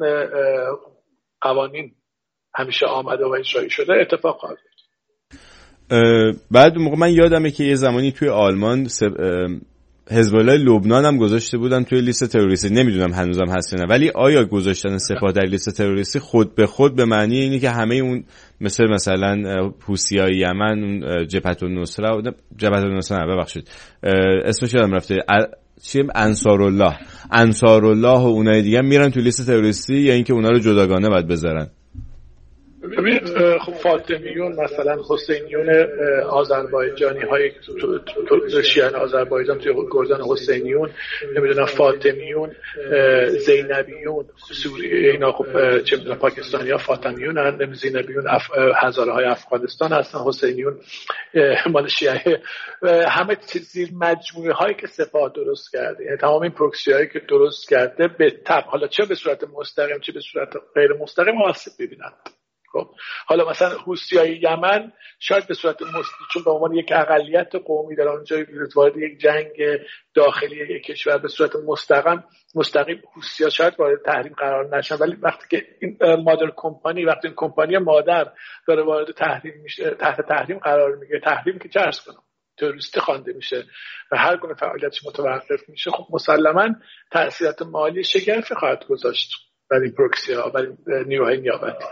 قوانین همیشه آمده و اجرایی شده اتفاق خواهد بود. بعد موقع من یادمه که یه زمانی توی آلمان حزب الله لبنان هم گذاشته بودن توی لیست تروریستی، نمیدونم هنوزم هست یا نه، ولی آیا گذاشتن سپاه در لیست تروریستی خود به خود به معنی اینی که همه اون مثلا حوثیای یمن، اون جبهت النصره ببخشید اسمش یادم رفته، چی، انصارالله و اونای دیگه میرن توی لیست تروریستی یا اینکه اونا رو جداگانه باید بذارن؟ ببینید خب فاطمیون مثلا حسینیون آذربایجانی های شیعه آذربایجان توی گردان حسینیون، نمیدونم فاطمیون، زینبیون، سوریه، اینا خب چه میدونم پاکستانی ها فاطمیون هستن، زینبیون هزاره های افغانستان هستن، حسینیون مال شیعه، همه زیر مجموعه هایی که سپاه درست کرده، یعنی تمام این پروکسی هایی که درست کرده به تبع، حالا چه به صورت مستقیم چه به صورت غیر مستقیم آسیب ببینند. خب حالا مثلا حوثیای یمن شاید به صورت چون به عنوان یک اقلیت قومی در اونجا وارد یک جنگ داخلی یک کشور به صورت مستقیم حوثی‌ها شاید وارد تحریم قرار نشن، ولی وقتی که این مادر کمپانی، وقتی این کمپانی مادر داره وارد تحریم میشه، تحت تحریم قرار میگیره، تحریم که چرس کنم تروریستی خوانده میشه و هر گونه فعالیتش متوقف میشه، خب مسلماً تأثیرات مالی شگرفی خواهد گذاشت برای این پروکسی ها، برای نیروهای نیابتی.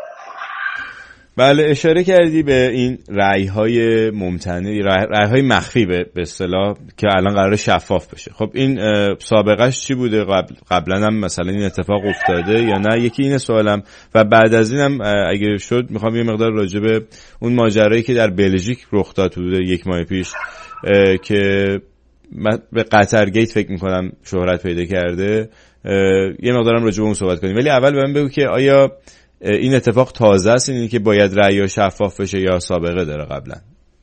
بله، اشاره کردی به این رأی‌های ممتنع، رأی‌های مخفی به اصطلاح که الان قراره شفاف بشه. خب این سابقهش چی بوده؟ قبلا هم مثلا این اتفاق افتاده یا نه؟ یکی اینه سوالم. و بعد از اینم اگه شد میخوام یه مقدار راجع به اون ماجرایی که در بلژیک رخ داد حدود 1 ماه پیش که به قطر گیت فکر میکنم شهرت پیدا کرده، یه مقدارم راجع به اون صحبت کنیم. ولی اول به من بگو که آیا این اتفاق تازه است، اینی که باید رأی شفاف بشه، یا سابقه داره قبلا؟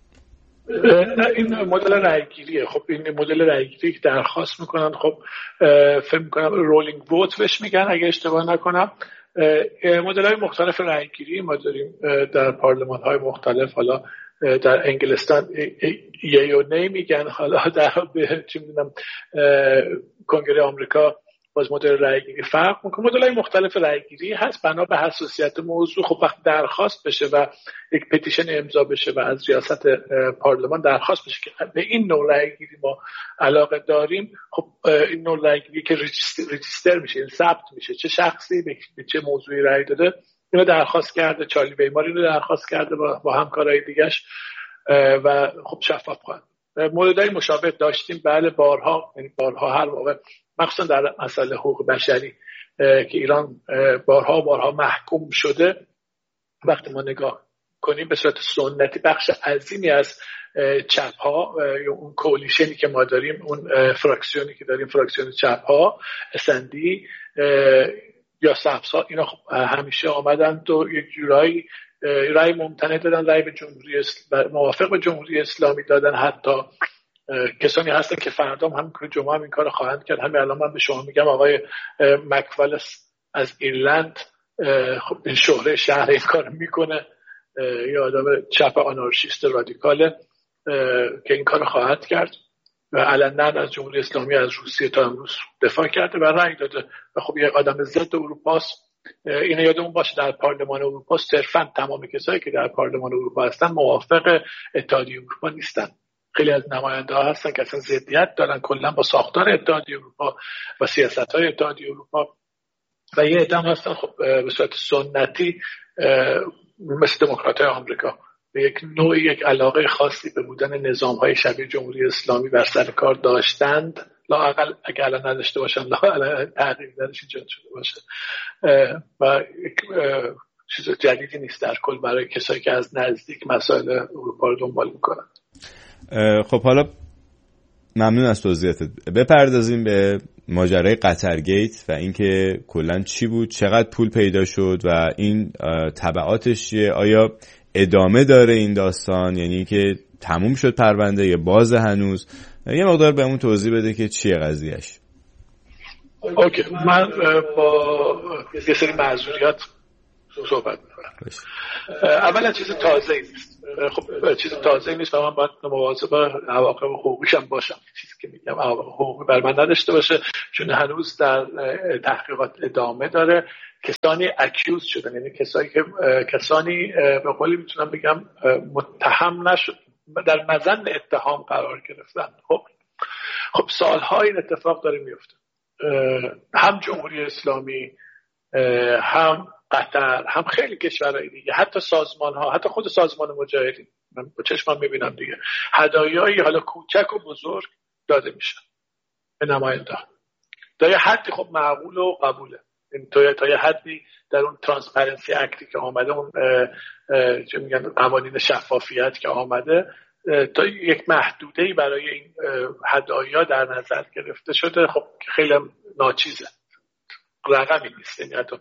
این مدل رأیگیریه. خب این مدل رأیگیری که درخواست میکنن، خب فکر میکنم رولینگ ووت بهش میگن اگه اشتباه نکنم. مدل‌های مختلف رأیگیری ما داریم در پارلمان‌های مختلف، حالا در انگلستان یه و نی میگن، حالا در چی میدونم کنگره آمریکا باز مدل رأیگیری فرق میکنه. مدل‌های مختلف رأیگیری هست بنا به حساسیت موضوع. خب وقتی درخواست بشه و یک پتیشن امضا بشه و از ریاست پارلمان درخواست بشه که به این نوع رأیگیری ما علاقه داریم، خب این نوع رأیگیری که رجیستر میشه، این ثبت میشه چه شخصی به چه موضوعی رأی داده، اینو درخواست کرده. چارلی ویمار اینو درخواست کرده با همکارای دیگه‌اش و خب شفاف خواهد. موردهای مشابه داشتیم بله، بارها هر موقع، مخصوصا در مسائل حقوق بشری که ایران بارها محکوم شده، وقتی ما نگاه کنیم به صورت سنتی بخش عظیمی از چپ ها یا اون کولیشنی که ما داریم، اون فراکسیونی که داریم، فراکسیون چپ ها، اسندی یا سبزها، اینا خب همیشه آمدن تو یک جورایی رأی ممتنع دادن، رأی به جمهوری موافق به جمهوری اسلامی دادن. حتی کسانی هستن که فردا هم جمعه هم این کار خواهند کرد. همین الان من به شما میگم آقای مکوالس از ایرلند، خب این شهره شهر این کار میکنه، یه آدم چپ آنارشیست رادیکاله که این کار خواهد کرد و علنا از جمهوری اسلامی، از روسیه تا امروز دفاع کرده و رأی داده و خب یه آدم ضد اروپاست. اینو یادمون باشه در پارلمان اروپا صرفا تمام کسایی که در پارلمان اروپا هستن موافق اتحادیه اروپا نیستن. خیلی از نماینده ها هستن که اصلا ضدیت دارن کلا با ساختار اتحادیه اروپا و سیاست‌های اتحادیه اروپا، و یه عده هستن خب به صورت سنتی مثل دموکرات‌های آمریکا به یک نوعی یک علاقه خاصی به بودن نظام‌های شبیه جمهوری اسلامی بر سر کار داشتند، لااقل اگه الان نداشته باشن، لااقل تغییر درش ایجاد شده باشه و چیز جدیدی نیست در کل برای کسایی که از نزدیک مسائل اروپا رو دنبال میکنن. خب حالا ممنون از توضیحاتت. بپردازیم به ماجرای قطر گیت و اینکه کلاً چی بود، چقدر پول پیدا شد و این تبعاتش چیه. آیا ادامه داره این داستان، یعنی که تموم شد پرونده یا باز هنوز؟ یه مقدار بهمون توضیح بده که چیه قضیهش. اوکی، من با یه سری معذوریات صحبت میکنم. اولا چیز تازه نیست. خب چیز تازه نیست و من باید مواظب عواقب حقوقیش هم باشم. چیزی که میگم عواقب حقوقی بر من نداشته باشه، چون هنوز در تحقیقات ادامه داره. کسانی اکیوز شدن، یعنی کسانی به قولی میتونم بگم متهم نشد، در مظن اتهام قرار گرفتن. خب سالها این اتفاق داره میفته، هم جمهوری اسلامی، هم قطر، هم خیلی کشورهای دیگه، حتی سازمان ها، حتی خود سازمان مجاهدین، من با چشمم میبینم دیگه، هدایایی حالا کوچک و بزرگ داده میشه به نمایندگان. تا یه حدی خب معقول و قبوله، تا یه حدی در اون ترانسپرنسی اکتی که آمده، اون چه میگن قوانین شفافیت که آمده، تا یک محدوده‌ای برای این هدایا در نظر گرفته شده. خب خیلی ناچیزه، رقمی نیست، یعنی حتی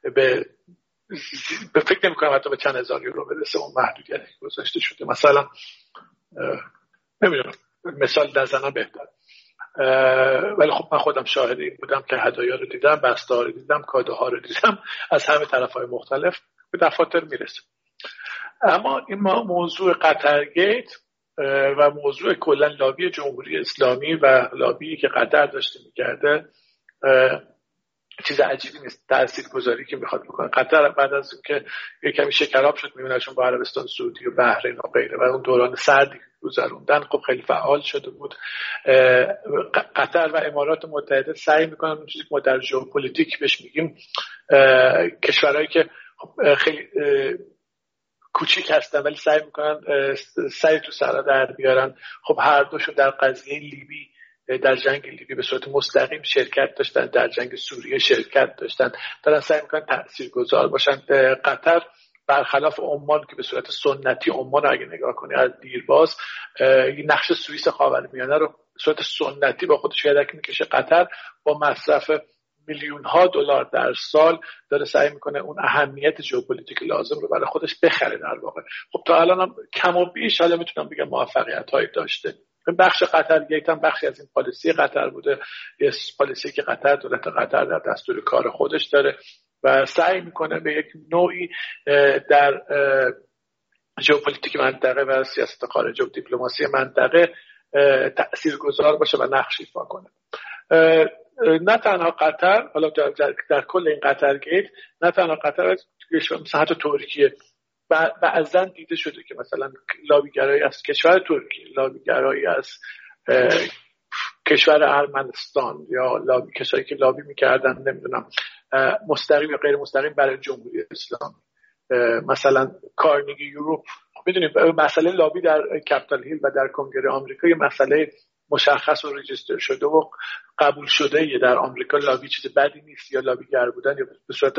به فکر نمی‌کنم حتی به چند هزار یورو برسه اون محدودیتی که گذاشته شده. مثلا نمیدونم، مثال نزنم بهتر، ولی خب من خودم شاهد این بودم که هدایا رو دیدم، بسته‌ها رو دیدم، کادوها رو دیدم، از همه طرف‌های مختلف به دفاتر میرسه. اما این موضوع قطرگیت و موضوع کلا لابی جمهوری اسلامی و لابی که قطر داشته می‌کرده چیز عجیبی نیست. تاثیرگذاری که میخواد بکنه قطر بعد از اینکه یه کمی شکراب شد میبینیشون با عربستان سعودی و بحرین و غیره و اون دوران سردی گذروندن، خب خیلی فعال شده بود. قطر و امارات متحده سعی میکنن اون چیزی که ما در ژئوپلیتیک بهش میگیم کشورهایی که خیلی کوچیک هستن ولی سعی میکنن سعی تو سرا در بیارن. خب هر دوشون در قضیه لیبی، در جنگ لیبی به صورت مستقیم شرکت داشتن، در جنگ سوریه شرکت داشتن، دارن سعی میکنن تاثیرگذار باشن. قطر برخلاف عمان که به صورت سنتی، عمان رو اگه نگاه کنی از دیرباز نقش سوئیس خاورمیانه رو به صورت سنتی با خودش یدک میکشه، قطر با مصرف میلیون ها دلار در سال داره سعی میکنه اون اهمیت ژئوپلیتیک لازم رو برای خودش بخره در واقع. خب تا الان هم کم و بیش حالا میتونم بگم موفقیت هایی داشته. بخش قطرگیت هم بخشی از این پالیسی قطر بوده، یه پالیسی که دولت قطر در دستور کار خودش داره و سعی میکنه به یک نوعی در ژئوپلیتیک منطقه و سیاست خارجه و دیپلماسی منطقه تاثیرگذار باشه و نقش ایفا کنه. نه تنها قطر، حالا در کل این قطرگیت، نه تنها قطر، مثلا حتی ترکیه بعضا دیده شده که مثلا لابیگرایی از کشور ترکیه، لابیگرایی از کشور ارمنستان یا کسایی که لابی میکردن نمیدونم مستقیم یا غیر مستقیم برای جمهوری اسلامی، مثلا کارنگی یوروپ. میدونیم مسئله لابی در کپیتال هیل و در کنگره آمریکا یه مسئله مشخص و رجیستر شده و قبول شده یه در آمریکا. لابی چیز بدی نیست، یا لابیگر بودن یا به صورت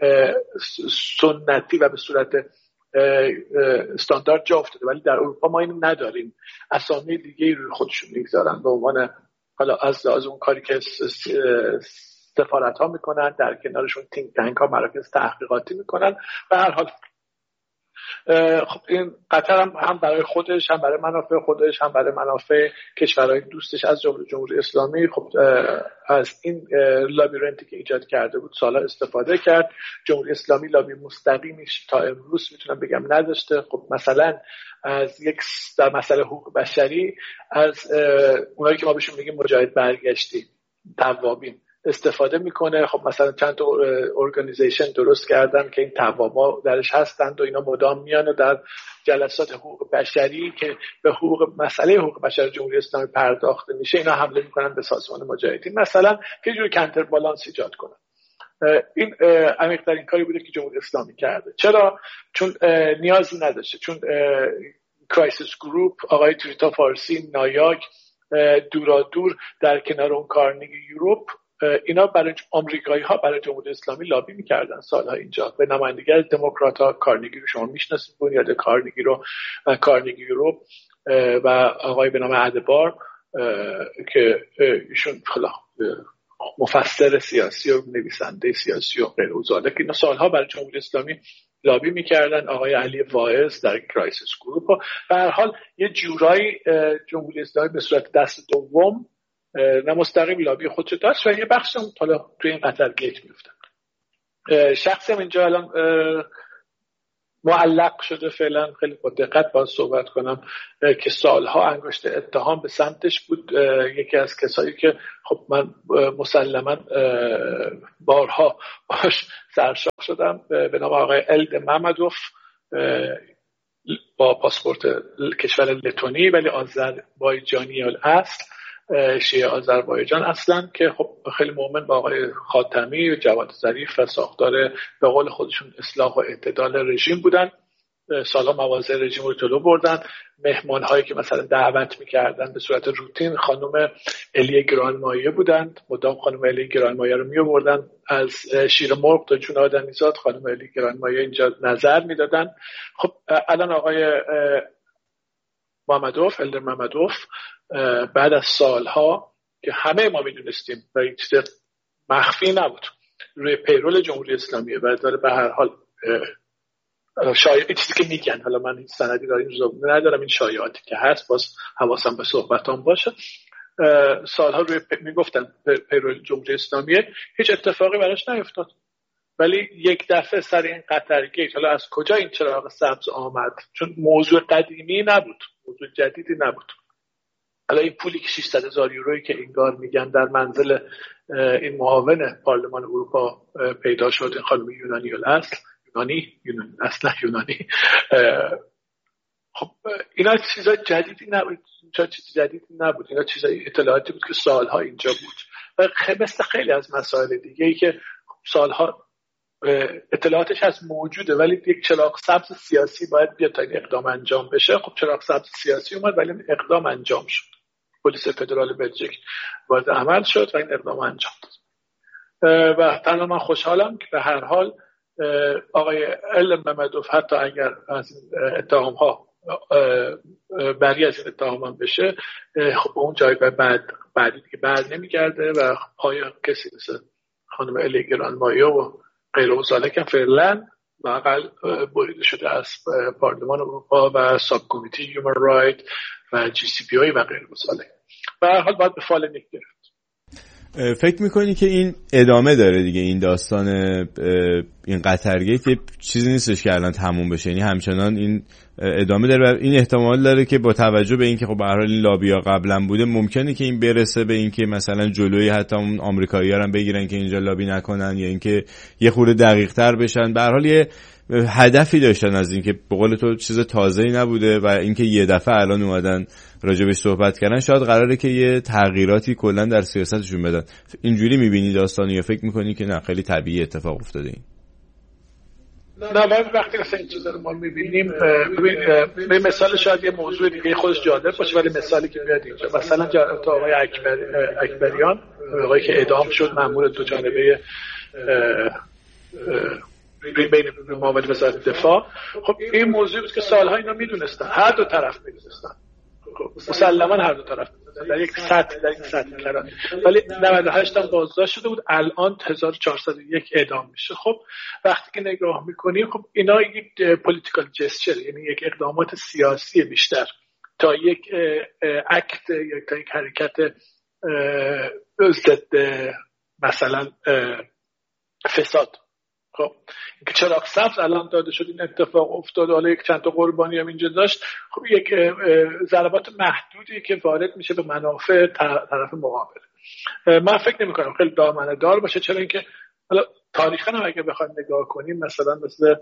سنتی و به صورت استاندارد جا افتاده، ولی در اروپا ما اینو نداریم. اسامی دیگه رو خودشون میگذارن به عنوان حالا از اون کاری که سفارت ها میکنن، در کنارشون تینک تانک ها، مراکز تحقیقاتی میکنن. به هر حال خب این قطر هم برای خودش، هم برای منافع خودش، هم برای منافع کشورهای دوستش از جمله جمهوری اسلامی خب از این لابیرنتی که ایجاد کرده بود سالا استفاده کرد. جمهوری اسلامی لابی مستقیمیش تا امروز میتونم بگم نداشته. خب مثلا از در مسئله حقوق بشری از اونایی که ما بهشون میگیم مجاهد برگشتی، توابین، استفاده میکنه. خب مثلا چند تا ارگانیزیشن درست کردن که این توابا درش هستند و اینا مدام میان و در جلسات حقوق بشری که به مسئله حقوق بشر جمهوری اسلامی پرداخته میشه اینا حمله میکنن به سازمان مجاهدین، مثلا که جور کانتر بالانس ایجاد کنن. این عمیق‌ترین کاری بوده که جمهوری اسلامی کرده. چرا؟ چون نیازی نداشته، چون کرایسیس گروپ، آقای تریتا فارسی، نایاک، دورادور در کنار اون کارنگی یوروپ، اینا برای آمریکایی ها برای جمهوری اسلامی لابی میکردن سالها اینجا. به نمایندگی از دموکرات ها، کارنگی رو شما میشناسید، بنیاد کارنگی رو، کارنگی یوروپ و آقای به نام ادبار که ایشون مفسر سیاسی و نویسنده سیاسی و غیر اوزاده که اینا سالها برای جمهوری اسلامی لابی میکردن. آقای علی واعظ در کرایسیس گروپ. و به هر حال یه جورایی جمهوری اسلامی به صورت دست دوم نه مستقیم لابی خودشو داشت و یه بخش هم توی این قطرگیت میفتن. شخصی هم اینجا الان معلق شده فعلا. خیلی با دقت باید صحبت کنم که سالها انگشت اتهام به سمتش بود. یکی از کسایی که خب من مسلما بارها باش سرشاخ شدم به نام آقای الد ممدوف، با پاسپورت کشور لتونی ولی آذربایجانی الاصل، شیعه آذربایجان اصلا، که خب خیلی مؤمن با آقای خاتمی و جواد ظریف و ساختار به قول خودشون اصلاح و اعتدال رژیم بودن. سالها مواضع رژیم رو جلو بردن. مهمان هایی که مثلا دعوت میکردن به صورت روتین خانم الیه گرانمایه بودند، مدام خانم الیه گرانمایه رو میآوردن. از شیر مرغ تا جون آدمیزاد خانم الیه گرانمایه اینجا نظر میدادن. خب الان آقای ممدوف، الدر ممدوف، بعد از سالها که همه ما میدونستیم و این چیز مخفی نبود، روی پیرول جمهوری اسلامی و داره به هر حال شایعه چیزی که میگن، حالا من این سندی دارم ندارم، این شایعاتی که هست باز حواسم به صحبتام باشه، سالها روی میگفتن پیرول جمهوری اسلامی، هیچ اتفاقی براش نیفتاد. ولی یک دفعه سر این قطرگیت، حالا از کجا این چراغ سبز آمد؟ چون موضوع قدیمی نبود، موضوع جدیدی نبود. حالا این پولی که 600,000 یورویی که انگار میگن در منزل این معاون پارلمان اروپا پیدا شد، این خانم یونانی الاصل، اصلا یونانی، خب اینا چیزای جدیدی نبود، اینا چیزای اطلاعاتی بود که سالها اینجا بود و مثل خیلی از مسائل دیگه ای که سالها اطلاعاتش هست موجوده، ولی یک چراغ سبز سیاسی باید بیاد تا این اقدام انجام بشه. خب چراغ سبز سیاسی اومد ولی اقدام انجام شد. پلیس فدرال بلژیک وارد عمل شد و این اقدام انجام داد. و تنها من خوشحالم که به هر حال آقای الد ممدوف حتی اگر از اتهام ها بری از این اتهام هم بشه، خب اون جایگاه بعدی که بعد نمیگرده و پای کسی مثل خانم الیه گرانمایه و غیر و ذالک هم فعلا واقعا بریده شده از پارلمان اروپا و ساب کمیتی هیومن رایت و جی سی پی آی و غیر و ذالک. به هر حال باید به فال نیک گرفت. فکر میکنی که این ادامه داره دیگه، این داستان این قطرگیت یه چیزی نیستش که الان تموم بشه، یعنی همچنان این ادامه داره و این احتمال داره که با توجه به اینکه خب به هر حال این لابیا قبلا بوده، ممکنه که این برسه به اینکه مثلا جلوی حتی اون آمریکایی‌ها هم بگیرن که اینجا لابی نکنن یا اینکه یه خورده دقیق‌تر بشن. به هر حال یه هدفی داشتن از اینکه به قول تو چیز تازه‌ای نبوده و اینکه یه دفعه الان اومدن راجبش صحبت کردن، شاید قراره که یه تغییراتی کلا در سیاستشون بدن. اینجوری می‌بینی داستانی یا فکر می‌کنی که نه خیلی طبیعی اتفاق افتاده این؟ نه، وقتی که این چیزا رو ما می‌بینیم، به مثال شاید یه موضوع دیگه خودش جالب باشه، ولی مثالی که میاد اینجا مثلا تا آقای اکبریان، آقایی که اعدام شد، مأمور دو جانبه بین معاون وزارت دفاع، خب این موضوع بود که سالها اینا میدونستن، هر دو طرف میدونستن، مسلما هر دو طرف در یک سطح کردن، ولی 98 هم بازداشت شده بود، الان 1401 اعدام میشه. خب وقتی که نگاه میکنیم، خب اینا یک پولیتیکال جسچر، یعنی یک اقدامات سیاسی بیشتر تا یک اکت یا تا یک حرکت ضد مثلا فساد. خب اینکه چراغ سبز الان داده شد، این اتفاق افتاد، حالا یک چند تا قربانی هم اینجا داشت، خب یک ضربات محدودی که وارد میشه به منافع طرف مقابل. من فکر نمی کنم خیلی دامنه دار باشه، چرا اینکه حالا تاریخا هم اگه بخوایم نگاه کنیم، مثل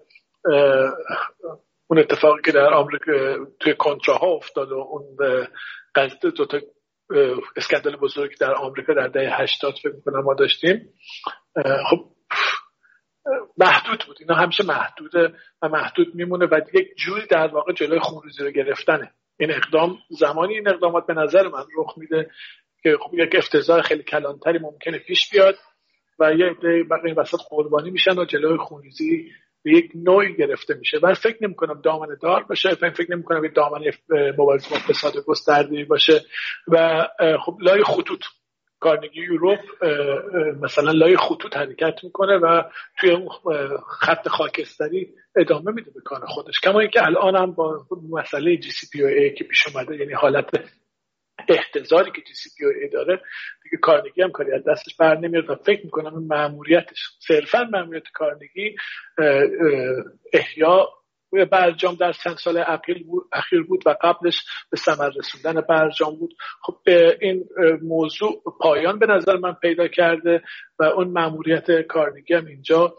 اون اتفاقی که در آمریکا توی کنتراها افتاد و اون قضیه دو تا اسکندال بزرگی در آمریکا در دهه 80 فکر می‌کنم ما داشتیم، خب محدود بود. اینا همیشه محدوده و محدود میمونه و یک جوری در واقع جلوی خونریزی رو گرفتنه. این اقدام زمانی این اقدامات به نظر من رخ میده که خب یک افتضاح خیلی کلانتری ممکنه پیش بیاد و یه این وسط قربانی میشن و جلوی خونریزی به یک نوعی گرفته میشه. من فکر نمی‌کنم دامنه دار باشه، فکر نمی‌کنم این دامنه مبارزه با فساد گسترده باشه و خب لای خطوط کارنگی یوروپ مثلا لای خطوط حرکت میکنه و توی اون خط خاکستری ادامه میده به کار خودش، کما اینکه الان هم با مسئله جی سی پی ای که پیش اومده، یعنی حالت احتضاری که جی سی پی ای داره دیگه، کارنگی هم کاری از دستش بر نمیاد و فکر میکنم مأموریتش صرفا مأموریت کارنگی احیا برجام در چند سال اخیر بود و قبلش به ثمر رسوندن برجام بود. خب این موضوع پایان به نظر من پیدا کرده و اون مأموریت کارنگی هم اینجا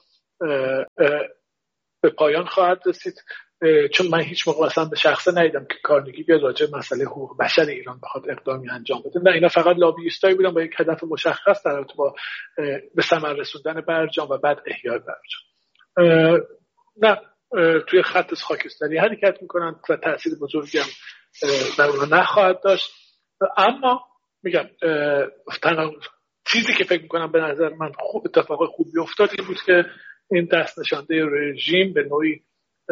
به پایان خواهد رسید، چون من هیچ موقع مثلا به شخصه ندیدم که کارنگی بیاد راجع به مسئله حقوق بشر ایران بخواد اقدامی انجام بده. نه، اینا فقط لابیستایی بودن با یک هدف مشخص در رابطه با به ثمر رسوندن برجام و بعد احیای برجام. نه، توی خط خاکستری حرکت میکنن و تأثیر بزرگی هم در اونها نخواهد داشت. اما میگم تنها چیزی که فکر میکنم به نظر من اتفاق خوبی افتاد این بود که این دست نشانده رژیم به نوعی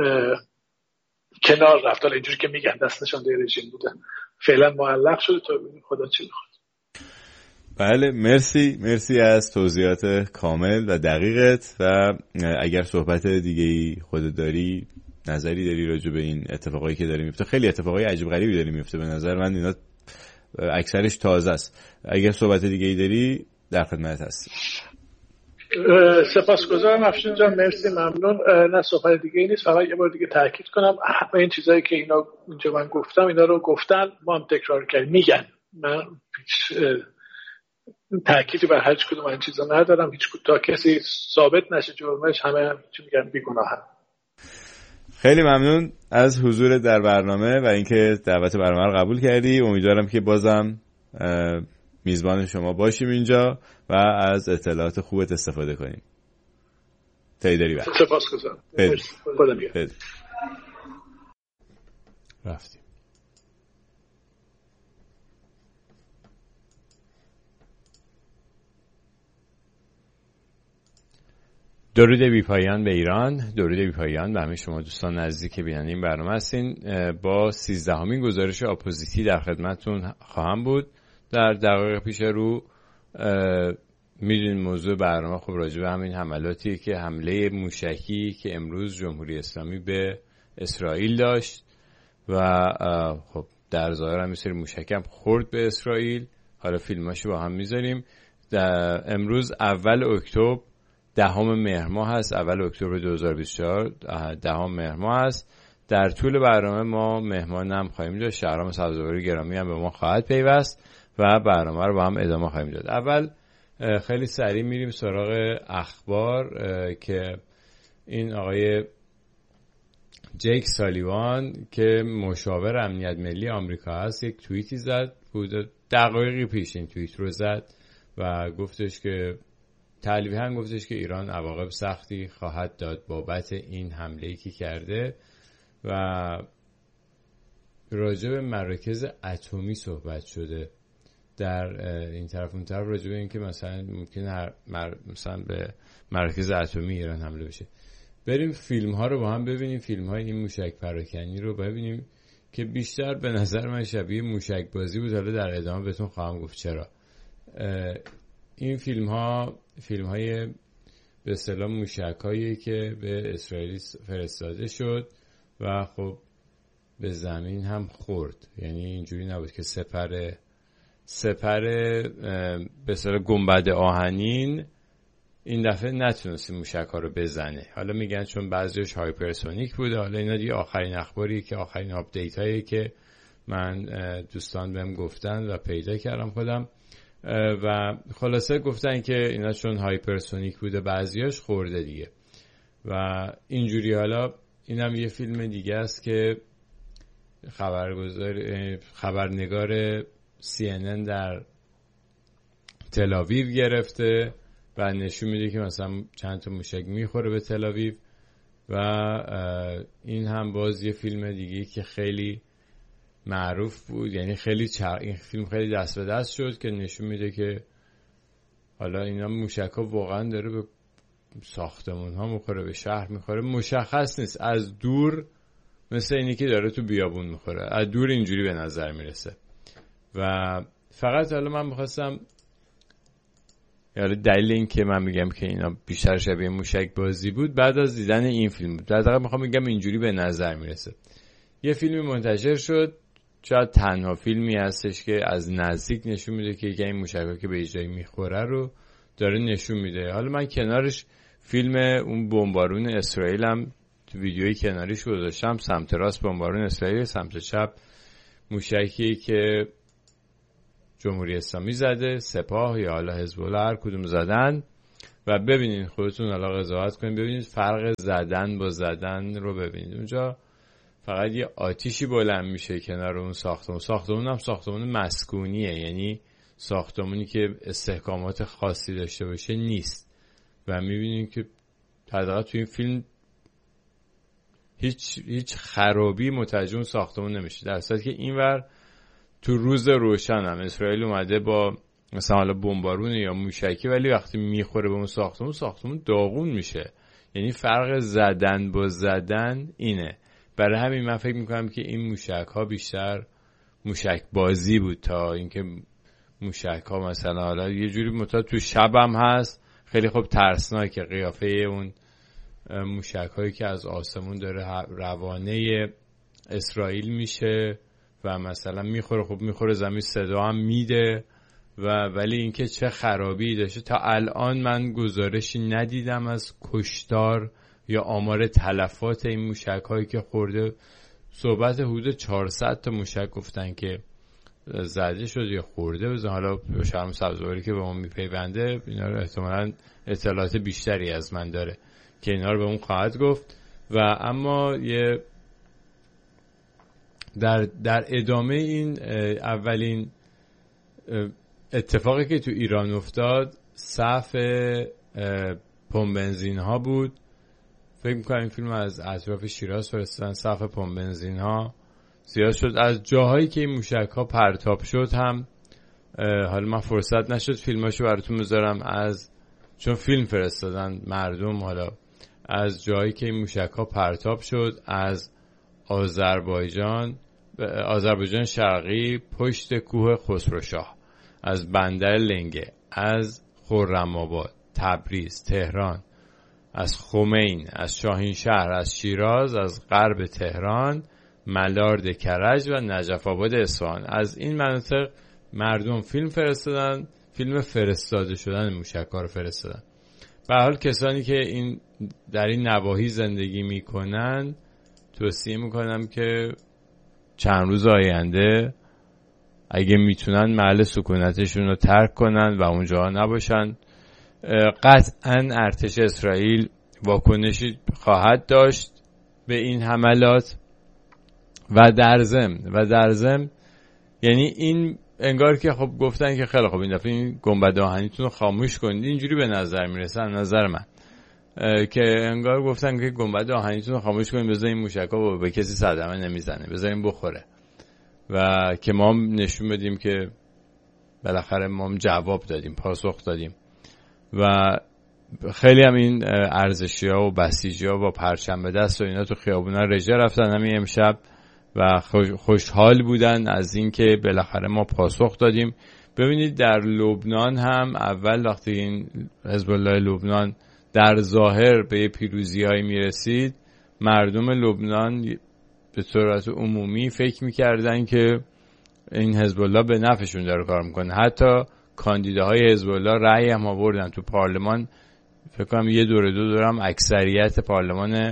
کنار رفت. حالا اینجوری که میگن دست نشانده رژیم بودن، فعلا معلق شده تا ببینیم خدا چی میخواد. بله، مرسی از توضیحات کامل و دقیقت. و اگر صحبت دیگه‌ای خودت داری، نظری داری راجع به این اتفاقایی که داره میفته، خیلی اتفاقای عجیب غریبی داره میفته به نظر من، اینا اکثرش تازه است. اگر صحبت دیگه‌ای داری در خدمت هستم. سپاسگزارم افشین جان، مرسی، ممنون. نه صحبت دیگه ای نیست، فقط یه بار دیگه تاکید کنم همه این چیزایی که اینا اینجا من گفتم اینا رو گفتن، ما هم تکرار کردیم، میگن. من تاکیدی بر هیچ کدوم این چیزا ندارم، هیچ تا کسی ثابت نشه جرمش، همه چی میگن بیگناهن. خیلی ممنون از حضور در برنامه و اینکه دعوت برنامه رو قبول کردی. امیدوارم که بازم میزبان شما باشیم اینجا و از اطلاعات خوبت استفاده کنیم. تاییداری بر. سپاسگزارم. خدا نگهدار. رفتیم. درود بی پایان به ایران، درود بی پایان به همه شما دوستان عزیزی که بیننده این برنامه هستین. با 13مین گزارش اپوزیتی در خدمتتون خواهم بود. در دقایق پیش رو میدونید موضوع برنامه خب راجع به همین حملاتی که حمله موشکی که امروز جمهوری اسلامی به اسرائیل داشت و خب در ظاهر هم سری موشک هم خورد به اسرائیل. حالا فیلماشو با هم میذاریم. امروز اول اکتبر 10 مهر ماه هست، اول اکتبر 2024 10 مهر ماه هست. در طول برنامه ما مهمان هم خواهیم داشت، شهرام سبزواری گرامی هم به ما خواهد پیوست و برنامه رو با هم ادامه خواهیم داد. اول خیلی سریع میریم سراغ اخبار که این آقای جیک سالیوان که مشاور امنیت ملی آمریکا هست یک توییتی زد، بود دقایقی پیش این توییت رو زد و گفتش که تلویحاً گفتش که ایران عواقب سختی خواهد داد بابت این حمله‌ای که کرده و راجع به مراکز اتمی صحبت شده در این طرف اون طرف، راجع به این که مثلا ممکنه مثلا به مراکز اتمی ایران حمله بشه. بریم فیلم ها رو با هم ببینیم، فیلم های این موشک پراکنی رو ببینیم که بیشتر به نظر من شبیه موشک بازی بود. حالا در ادامه بهتون خواهم گفت چرا. این فیلم های به اصطلاح موشک‌هایی که به اسرائیل فرستاده شد و خب به زمین هم خورد. یعنی اینجوری نبود که سپر به اصطلاح گنبد آهنین این دفعه نتونست موشک‌ها رو بزنه. حالا میگن چون بعضیش هایپرسونیک بوده. حالا اینا دیگه آخرین اخباری که آخرین آپدیت هایی که من دوستان بهم گفتن و پیدا کردم خودم و خلاصه گفتن که اینا چون هایپرسونیک بوده بعضیاش خورده دیگه و اینجوری. حالا اینم یه فیلم دیگه است که خبرنگار CNN در تل آویو گرفته و نشون میده که مثلا چند تا موشک میخوره به تل آویو و این هم باز یه فیلم دیگه که خیلی معروف بود. یعنی خیلی این فیلم خیلی دست به دست شد که نشون میده که حالا اینا موشک ها واقعا داره به ساختمون ها میخوره، به شهر میخوره، مشخص نیست، از دور مثل اینی که داره تو بیابون میخوره، از دور اینجوری به نظر میرسه. و فقط حالا من میخواستم دلیل این که من میگم که اینا بیشتر شبیه موشک بازی بود بعد از دیدن این فیلم بود. در واقع میخوام بگم اینجوری به نظر میرسه. یه فیلمی منتشر شد، شاید تنها فیلمی هستش که از نزدیک نشون میده که این موشک‌ها که به جایی میخوره رو داره نشون میده. حالا من کنارش فیلم اون بمبارون اسرائیل هم تو ویدیوی کناریش گذاشتم، سمت راست بمبارون اسرائیل، سمت چپ موشکی که جمهوری اسلامی زده، سپاه یا حالا حزب الله هر کدوم زدن. و ببینید خودتون حالا قضاوت کنید، ببینید فرق زدن با زدن رو ببینید. اونجا فقط یه آتیشی بلند میشه کنار اون ساختمون هم ساختمون مسکونیه، یعنی ساختمونی که استحکامات خاصی داشته باشه نیست. و میبینید که حداقل تو این فیلم هیچ خرابی متوجه اون ساختمون نمیشه، در صورتی که اینور تو روز روشن هم اسرائیل اومده با مثلا حالا بمبارون یا موشکی، ولی وقتی میخوره به اون ساختمون داغون میشه. یعنی فرق زدن با زدن اینه. برای همین من فکر میکنم که این موشک ها بیشتر موشک بازی بود تا اینکه موشک ها مثلا حالا یه جوری تو شب هم هست خیلی خوب ترسناکه قیافه اون موشک هایی که از آسمون داره روانه اسرائیل میشه و مثلا میخوره زمین، صدا هم میده. ولی اینکه چه خرابی داشته تا الان من گزارشی ندیدم از کشتار یا آمار تلفات این موشک هایی که خورده. صحبت حدود 400 تا موشک گفتن که زده شد یا خورده. بزن حالا شرم سبزواری که به اون میپیونده اینا رو احتمالاً اطلاعات بیشتری از من داره که اینا رو به اون خواهد گفت. و اما یه در ادامه این اولین اتفاقی که تو ایران افتاد صف پمپ بنزین ها بود. فکر می‌کنم این فیلم از اطراف شیراز فرستادن. صف پمپ بنزین ها زیاد شد از جاهایی که این موشک ها پرتاب شد هم. حالا من فرصت نشد فیلماشو براتون بذارم چون فیلم فرستادن مردم. حالا از جایی که این موشک ها پرتاب شد از آذربایجان شرقی پشت کوه خسروشاه، از بندر لنگه، از خرم‌آباد، تبریز، تهران، از خمین، از شاهینشهر، از شیراز، از غرب تهران، ملارد کرج و نجف آباد اصفهان. از این مناطق مردم فیلم فرستادن، فیلم فرستاده شدن موشک‌ها رو فرستادن. به هر حال کسانی که در این نواحی زندگی میکنن توصیه میکنم که چند روز آینده اگه میتونن محل سکونتشون رو ترک کنن و اونجا نباشن. قطعا ارتش اسرائیل واکنشی خواهد داشت به این حملات و در ضمن یعنی این انگار که خب گفتن که خیلی خب این دفعه این گنبد آهنیتون رو خاموش کنید. اینجوری به نظر میرسه، نظر من، که انگار گفتن که گنبد آهنیتون رو خاموش کنید، بذارین موشک‌ها به کسی صدمه نمیزنه، بذارین بخوره و که ما نشون بدیم که بالاخره ما جواب دادیم، پاسخ دادیم. و خیلی هم این ارزشی‌ها و بسیجی‌ها با پرچم به دست و اینا تو خیابونا رژه رفتن همین امشب و خوشحال بودن از این که بالاخره ما پاسخ دادیم. ببینید در لبنان هم اول وقتی این حزب الله لبنان در ظاهر به پیروزی‌هایی میرسید، مردم لبنان به صورت عمومی فکر میکردن که این حزب الله به نفعشون داره کار میکنه. حتی کاندیداهای حزب الله رأی هم آوردن تو پارلمان. فکر کنم یه دورم اکثریت پارلمان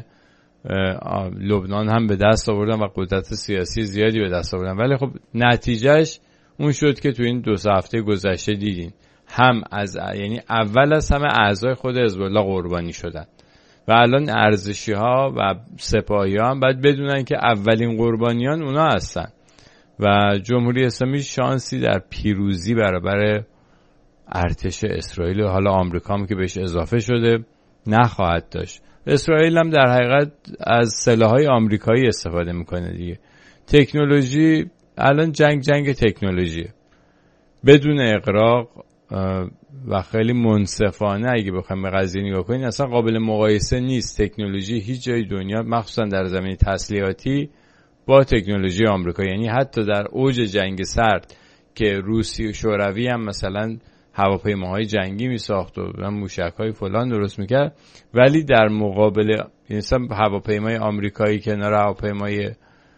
لبنان هم به دست آوردن و قدرت سیاسی زیادی به دست آوردن. ولی خب نتیجهش اون شد که تو این 2 هفته گذشته دیدین یعنی اول از همه اعضای خود حزب الله قربانی شدن و الان ارزشی ها و سپاهی ها هم باید بدونن که اولین قربانیان اونا هستن و جمهوری اسلامی شانسی در پیروزی برابر ارتش اسرائیل و حالا آمریکا هم که بهش اضافه شده نخواهد داشت. اسرائیل هم در حقیقت از سلاح‌های آمریکایی استفاده میکنه دیگه. تکنولوژی الان جنگ تکنولوژیه بدون اغراق و خیلی منصفانه اگه بخوایم به قضیه نگاه کنیم اصلا قابل مقایسه نیست تکنولوژی هیچ جای دنیا، مخصوصا در زمینه تسلیحاتی، با تکنولوژی آمریکا. یعنی حتی در اوج جنگ سرد که روسیه و شوروی هم مثلا هواپیماهای جنگی میساخت و موشک‌های فلان درست میکرد، ولی در مقابل مثلا هواپیمای آمریکایی کنار هواپیمای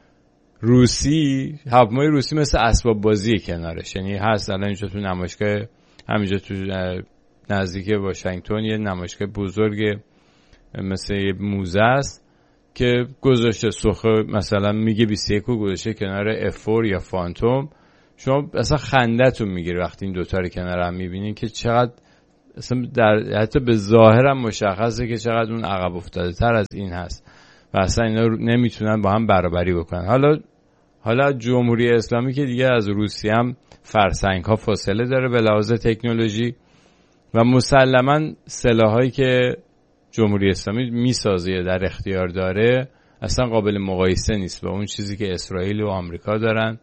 روسی مثل اسباب بازی کنارش. یعنی هست الان اینجا تو نمایشگاه همینجا تو نزدیک واشنگتن یه نمایشگاه بزرگ مثل یه موزه است که گذاشته سخه مثلا میگه 21 گذاشته کنار F4 یا فانتوم، شما اصلا خندتون میگیره وقتی این دوتا رو کنار هم میبینین که چقدر اصلا حتی به ظاهر هم مشخصه که چقدر اون عقب افتاده تر از این هست و اصلا اینا نمیتونن با هم برابری بکنن. حالا جمهوری اسلامی که دیگه از روسیه هم فرسنگ ها فاصله داره به لحاظ تکنولوژی و مسلماً سلاحایی که جمهوری اسلامی میسازه در اختیار داره اصلا قابل مقایسه نیست با اون چیزی که اسرائیل و آمریکا دارن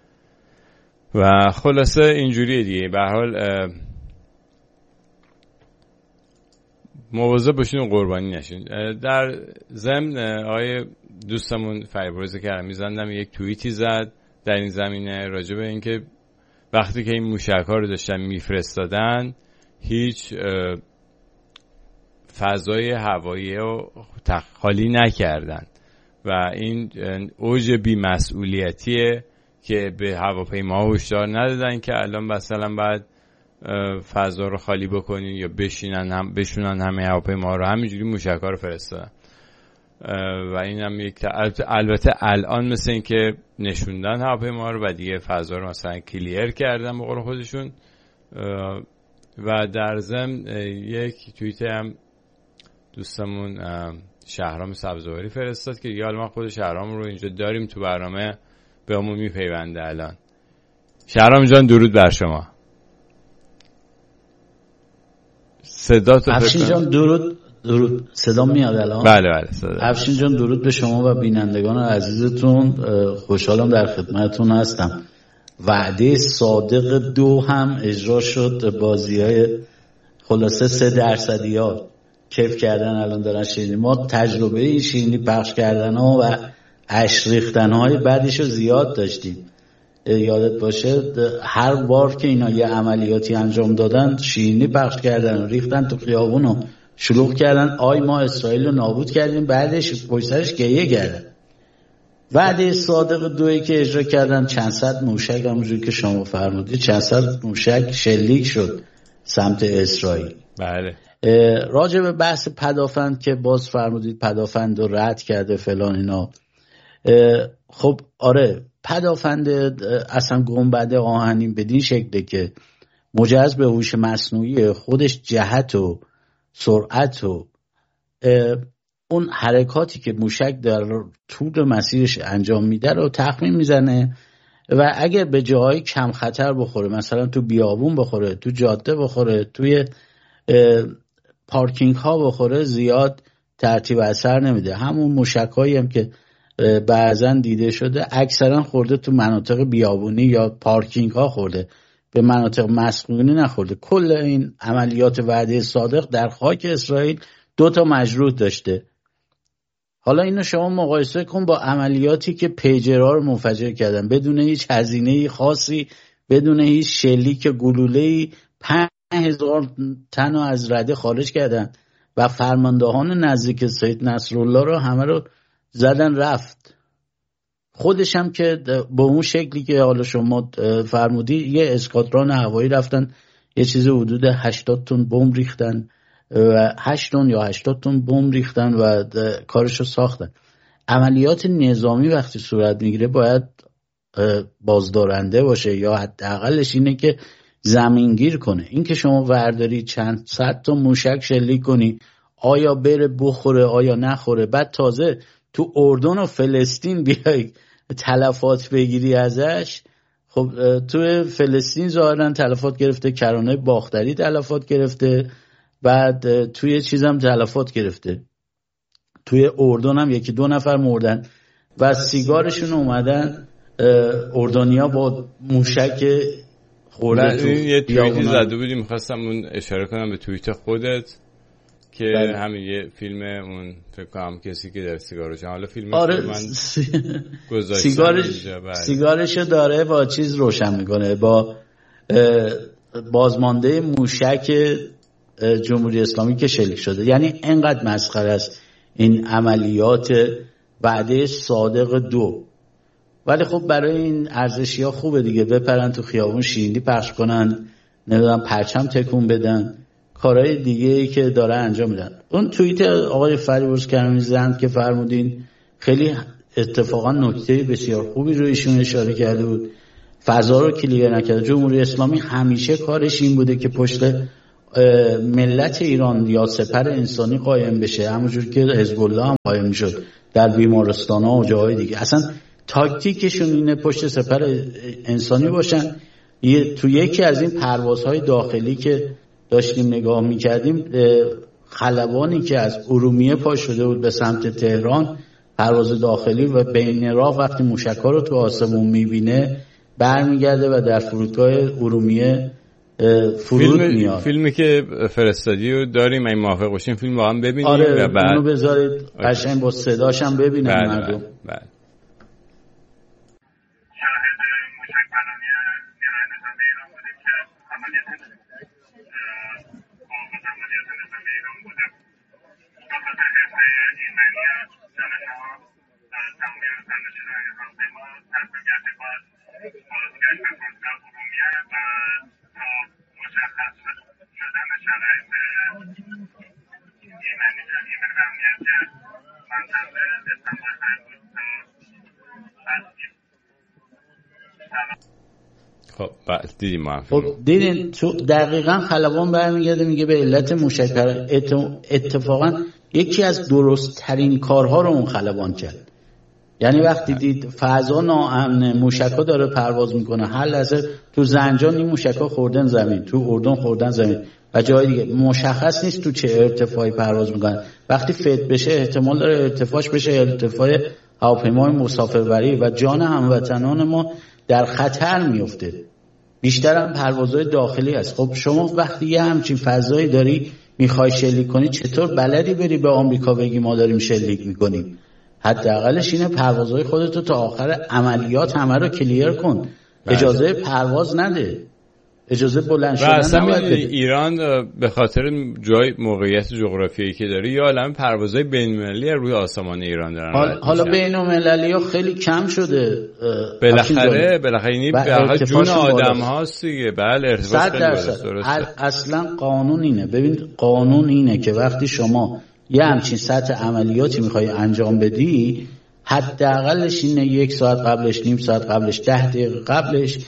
و خلاصه اینجوریه دیگه. به هر حال مواظب باشین و قربانی نشین. در ضمن آقای دوستمون فریبرز کرمی زندم یک توییتی زد در این زمینه راجع به اینکه وقتی که این موشک‌ها رو داشتن میفرستادن هیچ فضای هوایی رو خالی نکردن و این اوج بی‌مسئولیتیه که به هواپیماها هشدار ندادن که الان مثلا بعد فضا رو خالی بکنین یا بشونن همه هواپیماها رو، همینجوری موشک‌ها رو فرستادن و این هم یک البته الان مثل این که نشوندن هواپیماها رو و دیگه فضا رو مثلا کلیر کردن به قول خودشون. و در ضمن یک توییت هم دوستمون شهرام سبزواری فرستاد که دیگه حالا ما خود شهرام رو اینجا داریم تو برنامه به همون میپیونده. الان شهرام جان درود بر شما. صدا تو افشین جان درود صدا میاد الان؟ بله صدا. افشین جان درود به شما و بینندگان عزیزتون، خوشحالم در خدمتتون هستم. وعده صادق 2 هم اجرا شد، بازی‌های خلاصه 3% کیف کردن الان دارن شیرینی. ما تجربه این شیرینی پخش کردن ها و اشک ریختن های بعدش رو زیاد داشتیم. یادت باشه هر بار که اینا یه عملیاتی انجام دادن شیرینی پخش کردن، ریختن تو خیابون و شلوغ کردن، آی ما اسرائیل رو نابود کردیم، بعدش پشترش گریه کردن. وعده صادق 2 که اجرا کردن چند صد موشک، همونجوری که شما فرمودید چند صد موشک شلیک شد سمت اسرائیل. بله. راجع به بحث پدافند که باز فرمودید پدافند رو رد کرده فلان اینا، خب آره پدافند اصلا گنبد آهنین بدین شکله که مجهز به هوش مصنوعی خودش جهت و سرعت و اون حرکاتی که موشک در طول مسیرش انجام میده رو تخمین میزنه و اگر به جاهای کم خطر بخوره، مثلا تو بیابون بخوره، تو جاده بخوره، توی پارکینگ ها بخوره، زیاد ترتیب اثر نمیده. همون موشک هایی هم که بعضا دیده شده اکثرا خورده تو مناطق بیابونی یا پارکینگ ها خورده، به مناطق مسکونی نخورده. کل این عملیات وعده صادق در خاک اسرائیل 2 مجروح داشته. حالا اینو شما مقایسه کن با عملیاتی که پیجرها رو منفجر کردن بدون هیچ هزینه خاصی، بدون هیچ شلیک گلوله‌ای 5000 تن رو از رده خارج کردن و فرماندهان نزدیک سید نصرالله رو همه رو زدن رفت. خودش هم که با اون شکلی که حالا شما فرمودی یه اسکادران هوایی رفتن یه چیز حدود 80 تن بمب ریختن و 8 تن یا 80 تن بمب ریختن و کارشو ساختن. عملیات نظامی وقتی صورت میگیره باید بازدارنده باشه یا حداقلش اینه که زمینگیر کنه. این که شما ورداری چند صد تا موشک شلیک کنی، آیا بره بخوره آیا نخوره، بعد تازه تو اردن و فلسطین بیای تلفات بگیری ازش. خب تو فلسطین ظاهرا تلفات گرفته، کرانه باختری تلفات گرفته، بعد توی چیزم تلفات گرفته، توی اردن هم 1-2 نفر مردن و سیگارشون اومدن اردنیا با موشک خورده تو. یه توییتی زده بودی میخواستم اون اشاره کنم به توییت خودت که همین یه فیلم اون فکر کنم کسی که در سیگار روشن، حالا فیلمش آره من گذاشتم سیگارشو داره با چیز روشن میکنه، با بازمانده موشک جمهوری اسلامی که شلیک شده. یعنی انقدر مسخره است این عملیات وعده صادق 2. ولی خب برای این ارزشی ها خوبه دیگه، بپرن تو خیابون شیرینی پخش کنن، نمیدونم پرچم تکون بدن، کارهای دیگه‌ای که داره انجام میدن. اون توییت آقای فریبرز کرمیزند که فرمودین خیلی اتفاقا نکته بسیار خوبی رو ایشون اشاره کرده بود، فضا رو کلیر نکرده. جمهوری اسلامی همیشه کارش این بوده که پشت ملت ایران یا سپر انسانی قایم بشه، همونجور که حزب الله هم قایم میشد در بیمارستان‌ها و جاهای دیگه. اصلا تاکتیکشون اینه پشت سپر انسانی باشن. تو یکی از این پروازهای داخلی که داشتیم نگاه میکردیم، خلبانی که از ارومیه پا شده بود به سمت تهران، پرواز داخلی، و بین راه وقتی موشک‌ها رو تو آسمون میبینه برمیگرده و در فرودگاه ارومیه فرود میاد. فیلمی که فرستادی رو داریم، این موافق باشیم فیلم با هم ببینیم. آره، و بعد اونو بذارید قشنگ با صداش هم ببینن مردم. بله. خب دیدیم ما. خب دیدین تو دقیقاً خلبان برمیگرده میگه به علت موشک. اتفاقاً یکی از درست ترین کارها رو اون خلبان کرد. یعنی وقتی دید فضا ناامنه، موشک‌ها داره پرواز میکنه، هر لحظه تو زنجان این موشک‌ها خوردن زمین، تو اردن خوردن زمین و جای دیگه، مشخص نیست تو چه ارتفاعی پرواز میکنن. وقتی فت بشه احتمال داره ارتفاعش بشه ارتفاع هواپیمای مسافربری و جان هموطنان ما در خطر میفته. بیشتر هم پروازهای داخلی است. خب شما وقتی یه همچین فضایی داری میخوای شلیک کنی، چطور بلدی بری به آمریکا بگی ما داریم شلیک میکنیم؟ حداقلش اینه پروازهای خودتو تا آخر عملیات همه رو کلیر کن. اجازه پرواز نده، اجازه بلند شدن اصلا نباید بده. ایران به خاطر جای موقعیت جغرافیایی که داره یا عالم پروازهای بین‌المللی روی آسمان ایران دارن. حالا بین‌المللی ها خیلی کم شده بالاخره اینی به جون آدم هاست دیگه. بله ارتباط درسته. اصلا قانون اینه، ببین قانون اینه که وقتی شما یه همچین سطح عملیاتی میخوای انجام بدی، حداقلش اینه 1 ساعت قبلش، نیم ساعت قبلش، 10 دقیقه قبلش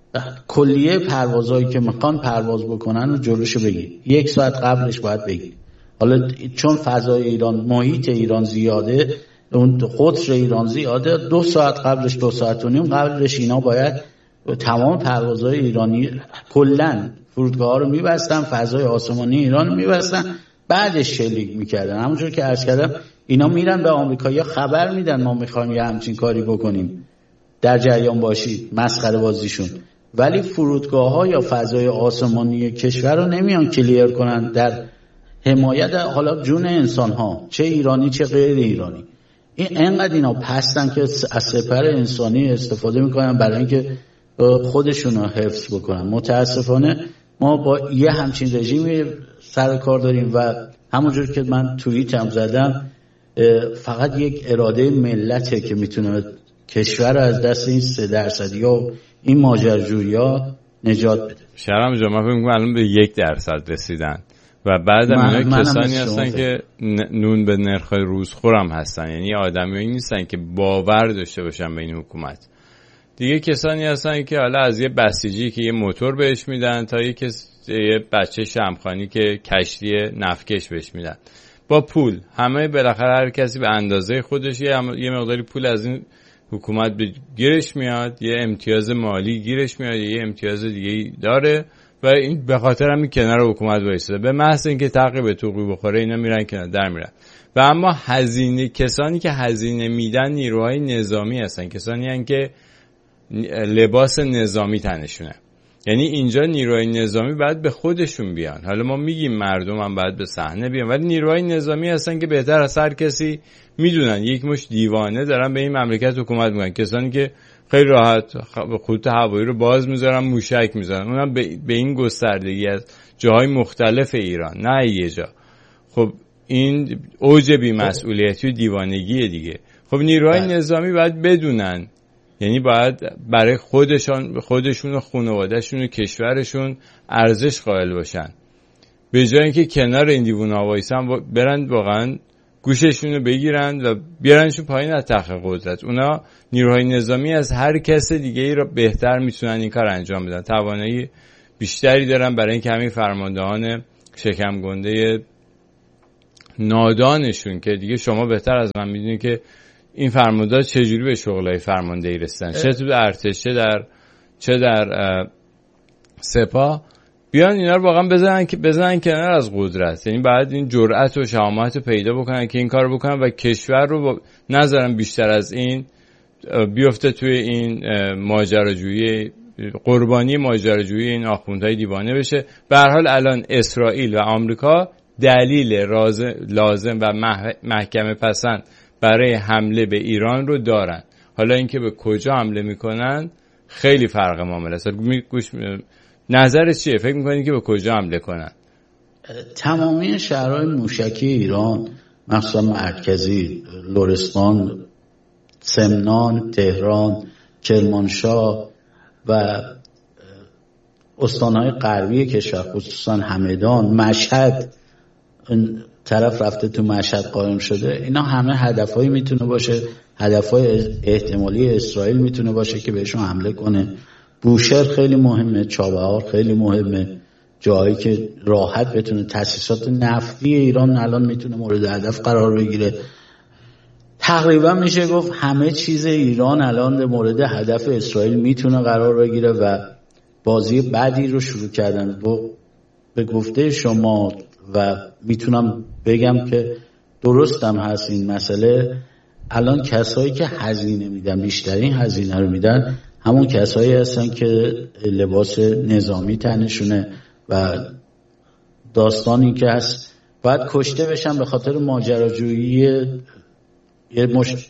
کلیه پروازایی که میخوان پرواز بکنن رو جلوشو بگیر. 1 ساعت قبلش باید بگیر. حالا چون فضای ایران، محیط ایران زیاده، اون قطر ایران زیاده، 2 ساعت قبلش، 2 ساعت و نیم قبلش اینا باید تمام پروازهای ایرانی کلن فرودگاه‌ها رو میبستن، فضای آسمانی ایران رو میبستن، بعدش شلیک میکردن. همونجور که عرض کردم اینا میرن به آمریکایی‌ها خبر میدن ما میخوایم یه همچین کاری بکنیم، در جریان باشید، مسخره بازیشون. ولی فرودگاه‌ها یا فضای آسمانی کشور رو نمیان کلیر کنن در حمایت حالا جون انسان‌ها، چه ایرانی چه غیر ایرانی. این انقدر اینا پستن که از سپر انسانی استفاده میکنن برای اینکه خودشون رو حفظ بکنن. متاسفانه ما با یه همچین رژیمی سر کار داریم و همونجور که من توییتم زدم، فقط یک اراده ملته که میتونه کشور رو از دست این 3% یا این ماجراجویی نجات بده. شرم جان، من فکر می‌کنم الان به 1% رسیدن و بعدم اینا کسانی هستن که نون به نرخ روزخورم هستن. یعنی آدمیایی نیستن که باور داشته باشن به این حکومت. دیگه کسانی هستن که حالا از یه بسیجی که یه موتور بهش میدن تا یه بچه شمخانی که کشتی نفتکش بهش میدن با پول. همه بالاخره هر کسی به اندازه خودش یه مقداری پول از این حکومت به گیرش میاد، یه امتیاز مالی گیرش میاد، یه امتیاز دیگه داره و این به خاطر همین کنار حکومت وایساده. به محض اینکه تعقیب توقی بخوره اینا میرن کنار، در میرن. و اما کسانی که هزینه میدن نیروهای نظامی هستن، کسانی هستن که لباس نظامی تنشونه. یعنی اینجا نیروهای نظامی باید به خودشون بیان. حالا ما میگیم مردم هم باید به صحنه بیان، ولی نیروهای نظامی هستن که بهتر از هر کسی میدونن یک مش دیوانه دارن به این مملکت حکومت میکنن. کسانی که خیلی راحت خطوط هوایی رو باز میذارن، موشک میذارن، اونم به این گستردگی از جاهای مختلف ایران، نه یه جا. خب این اوج بی‌مسئولیتی و دیوانگیه دیگه. خب نیروهای نظامی باید بدونن، یعنی باید برای خودشون و خانواده‌شون و کشورشون ارزش قائل باشن به جای اینکه کنار این دیوونا وایسن برن واقعا گوششون رو بگیرن و بیارنشون پایین از تخت قدرت. اونا نیروهای نظامی از هر کس دیگه ای را بهتر میتونن این کار انجام بدن، توانایی بیشتری دارن برای اینکه همین فرماندهان شکم گنده نادانشون که دیگه شما بهتر از من میدونید که این فرمانده چجوری به شغلای فرماندهی رسیدن، چه تو ارتش چه در سپاه، بیان اینا رو واقعا بزنن کنار از قدرت. یعنی بعد این جرأت و شجاعت پیدا بکنن که این کارو بکنن و کشور رو نذارن بیشتر از این بیفته توی این ماجراجویی، قربانی ماجراجویی این آخوندهای دیوانه بشه. به هر حال الان اسرائیل و آمریکا دلیل لازم و محکمه پسند برای حمله به ایران رو دارن. حالا اینکه به کجا حمله میکنن خیلی فرق معامله است. نظرت چیه؟ فکر میکنی که به کجا حمله کنن؟ تمامی شهرهای موشکی ایران، مخصوصا مرکزی، لرستان، سمنان، تهران، کرمانشاه و استانهای غربی کشور، خصوصا همدان، مشهد، این طرف رفته تو مشهد قائم شده، اینا همه هدفهایی میتونه باشه، هدفهای احتمالی اسرائیل میتونه باشه که بهشون حمله کنه. بوشهر خیلی مهمه، چابهار خیلی مهمه، جایی که راحت بتونه تاسیسات نفتی ایران الان میتونه مورد هدف قرار بگیره. تقریبا میشه گفت همه چیز ایران الان مورد هدف اسرائیل میتونه قرار بگیره و بازی بعدی رو شروع کردن. به گفته شما و میتونم بگم که درستم هست این مسئله، الان کسایی که هزینه میدن، بیشترین هزینه رو میدن، همون کسایی هستن که لباس نظامی تنشونه و داستانی که هست باید کشته بشن به خاطر ماجراجویی یه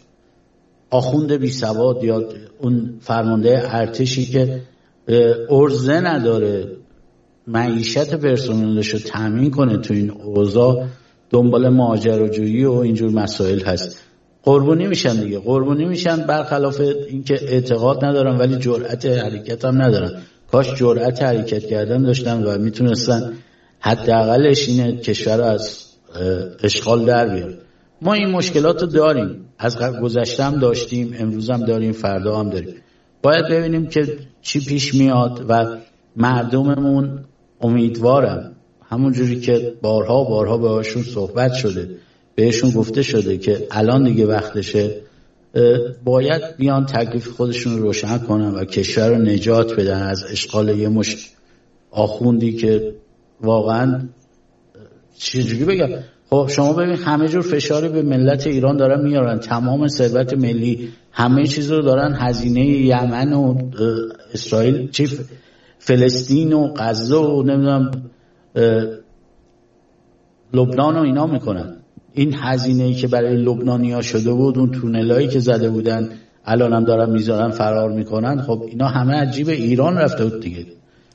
آخوند بی سواد یا اون فرمانده ارتشی که ارزه نداره معیشت پرسنلش رو تامین کنه تو این اوضاع، دنبال ماجراجویی و اینجور مسائل هست. قربانی میشن دیگه، قربانی میشن، برخلاف اینکه اعتقاد ندارن ولی جرأت حرکت هم ندارن. کاش جرأت حرکت کردن داشتن و میتونستن حداقلش اینه کشور رو از اشغال در بیارن. ما این مشکلات رو داریم، از گذشته هم داشتیم، امروز هم داریم، فردا هم داریم. باید ببینیم که چی پیش میاد و مردممون امیدوارم همون جوری که بارها باهاشون صحبت شده، بهشون گفته شده که الان دیگه وقتشه، باید بیان تکلیف خودشون رو روشن کنن و کشور رو نجات بدن از اشغال یه آخوندی که واقعا چجوری بگم، خب شما ببین همه جور فشاری به ملت ایران دارن میارن، تمام ثروت ملی همه چیز رو دارن، هزینه یمن و اسرائیل، فلسطین و غزه و نمیدونم لبنان و اینا میکنن. این هزینه‌ای که برای لبنانی‌ها شده بود، اون تونلایی که زده بودن الان هم دارن میذارن فرار میکنن، خب اینا همه عجیب ایران رفته بود دیگه.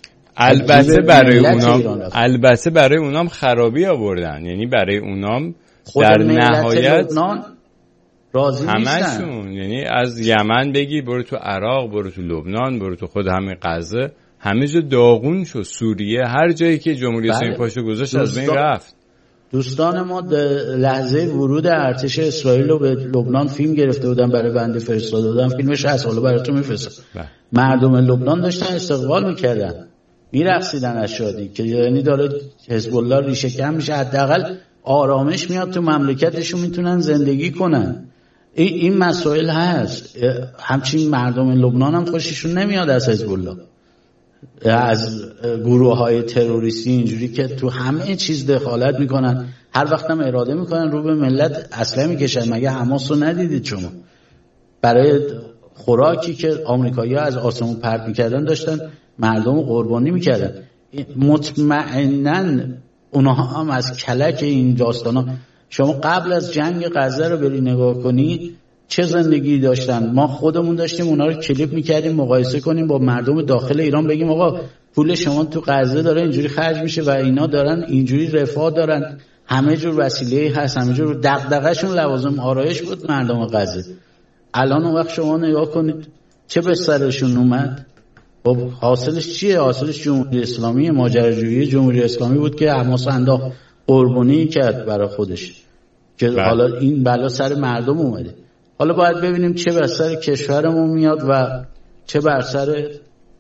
البته برای اونام خرابی آوردن، یعنی برای اونام در نهایت لبنان راضی نیستن همشون، یعنی از یمن بگی برو تو عراق، برو تو لبنان، برو تو خود همین غزه، همه جا داغون شد، سوریه، هر جایی که جمهوری اسلامی پاشو گذاشت از بین رفت. دوستان ما لحظه ورود ارتش اسرائیل رو به لبنان فیلم گرفته بودن، برای بنده فرستاده بودن، فیلمش هست، حالا براتون میفرستم. مردم لبنان داشتن استقبال میکردن، میرقصیدن از شادی که یعنی داره حزب الله ریشه کم میشه، حداقل آرامش میاد تو مملکتشون، میتونن زندگی کنن. این مسائل هست. همچنین مردم لبنان هم خوششون نمیاد از حزب الله، از گروه های تروریستی اینجوری که تو همه چیز دخالت میکنن، هر وقت هم اراده میکنن رو به ملت اسلحه میکشن. مگه حماس رو ندیدید شما؟ برای خوراکی که آمریکایی‌ها از آسمون پرت میکردن داشتن مردم رو قربانی میکردن. مطمئناً اونها هم از کلک این داستانا، شما قبل از جنگ غزه رو بری نگاه کنی چه زندگی داشتن. ما خودمون داشتیم اونا رو کلیپ میکردیم، مقایسه کنیم با مردم داخل ایران، بگیم آقا پول شما تو غزه داره اینجوری خرج میشه و اینا دارن اینجوری رفاه دارن، همه جور وسیله هست، همه جور دغدغه‌شون لوازم آرایش بود مردم غزه. الان اون وقت شما نگاه کنید چه به سرشون اومد. خب حاصلش چیه؟ حاصلش جمهوری اسلامی، ماجراجویی جمهوری اسلامی بود که حماس انداخت قربانی کرد برای خودش که حالا این بلا سر مردم اومده. حالا باید ببینیم چه بر سر کشورمون میاد و چه بر سر،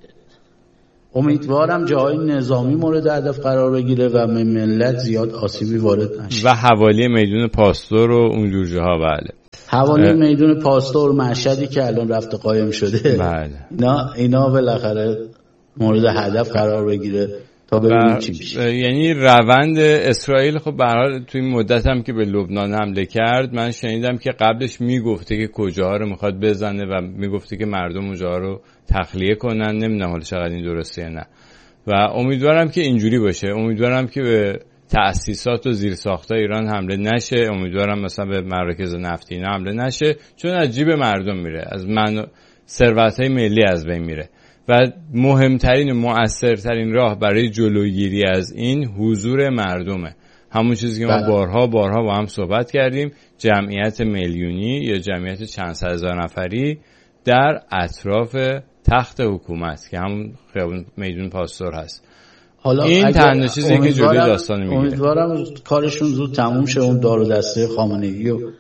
امیدوارم جاهای نظامی مورد هدف قرار بگیره و ملت زیاد آسیبی وارد نشه. و حوالی میدون پاستور و اون جور جاها. بله، حوالی میدون پاستور، مشهدی که الان رفته قایم شده، بله اینا بالاخره مورد هدف قرار بگیره تا ببینیم چی میشه. یعنی روند اسرائیل خب به هر حال تو این مدت هم که به لبنان حمله کرد، من شنیدم که قبلش میگفته که کجاها رو میخواد بزنه و میگفته که مردم اونجاها رو تخلیه کنن. نمیدونم حالا چقدر این درسته یا نه، و امیدوارم که اینجوری باشه. امیدوارم که به تأسیسات و زیرساخت‌های ایران حمله نشه. امیدوارم مثلا به مراکز نفتی اینا حمله نشه، چون از جیب مردم میره، از ثروت‌های ملی از بین میره. و مهمترین و مؤثرترین راه برای جلوگیری از این حضور مردمه. همون چیزی که ما بارها با هم صحبت کردیم، جمعیت میلیونی یا جمعیت چند صد هزار نفری در اطراف تخت حکومت که همون خیابون میدون پاستور هست. حالا این تنها چیزی که جلوی داستان میگیره. امیدوارم کارشون زود تموم شه، اون دار و دسته خامنه‌ای و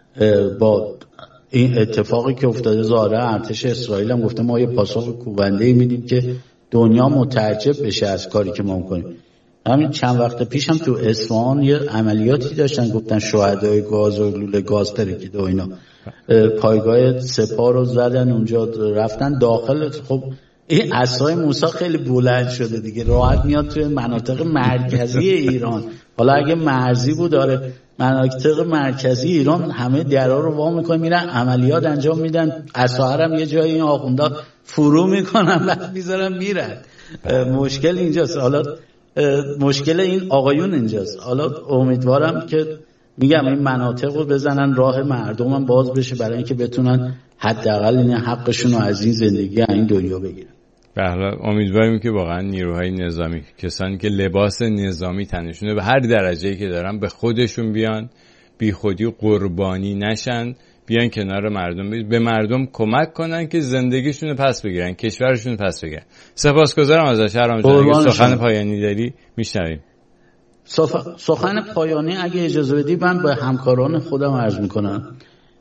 با این اتفاقی که افتاده ظاهرا ارتش اسرائیل هم گفته ما یه پاسخ کوبنده‌ای میدیم که دنیا متعجب بشه از کاری که ما می‌کنیم. همین چند وقت پیش هم تو اصفهان یه عملیاتی داشتن، گفتن شهدای گاز و لوله گاز ترکیده و اینا، پایگاه سپاه رو زدن اونجا، رفتن داخل. خب این عصای موسی خیلی بلند شده دیگه، راحت میاد توی مناطق مرکزی ایران. حالا اگه مرزی بود داره، مناطق مرکزی ایران همه درا رو وا میکنن، میرن عملیات انجام میدن، عصاها هم یه جایی این آخوندا فرو میکنن بعد میذارن میرن. مشکل اینجاست. حالا مشکل این آقایون اینجاست. حالا امیدوارم که میگم این مناطق رو بزنن، راه مردم هم باز بشه برای اینکه بتونن حداقل این حقشون رو از این زندگی این دنیا بگیرن. بله، امیدواریم که واقعا نیروهای نظامی، کسانی که لباس نظامی تنشونه به هر درجه‌ای که دارن، به خودشون بیان، بی خودی قربانی نشن، بیان کنار مردم، به مردم کمک کنن که زندگیشون رو پس بگیرن، کشورشون رو پس بگیرن. سپاسگزارم از شهرام جان. اگه سخن پایانی داری میشنویم. سخن پایانی اگه اجازه بدی من به همکاران خودم عرض میکنم.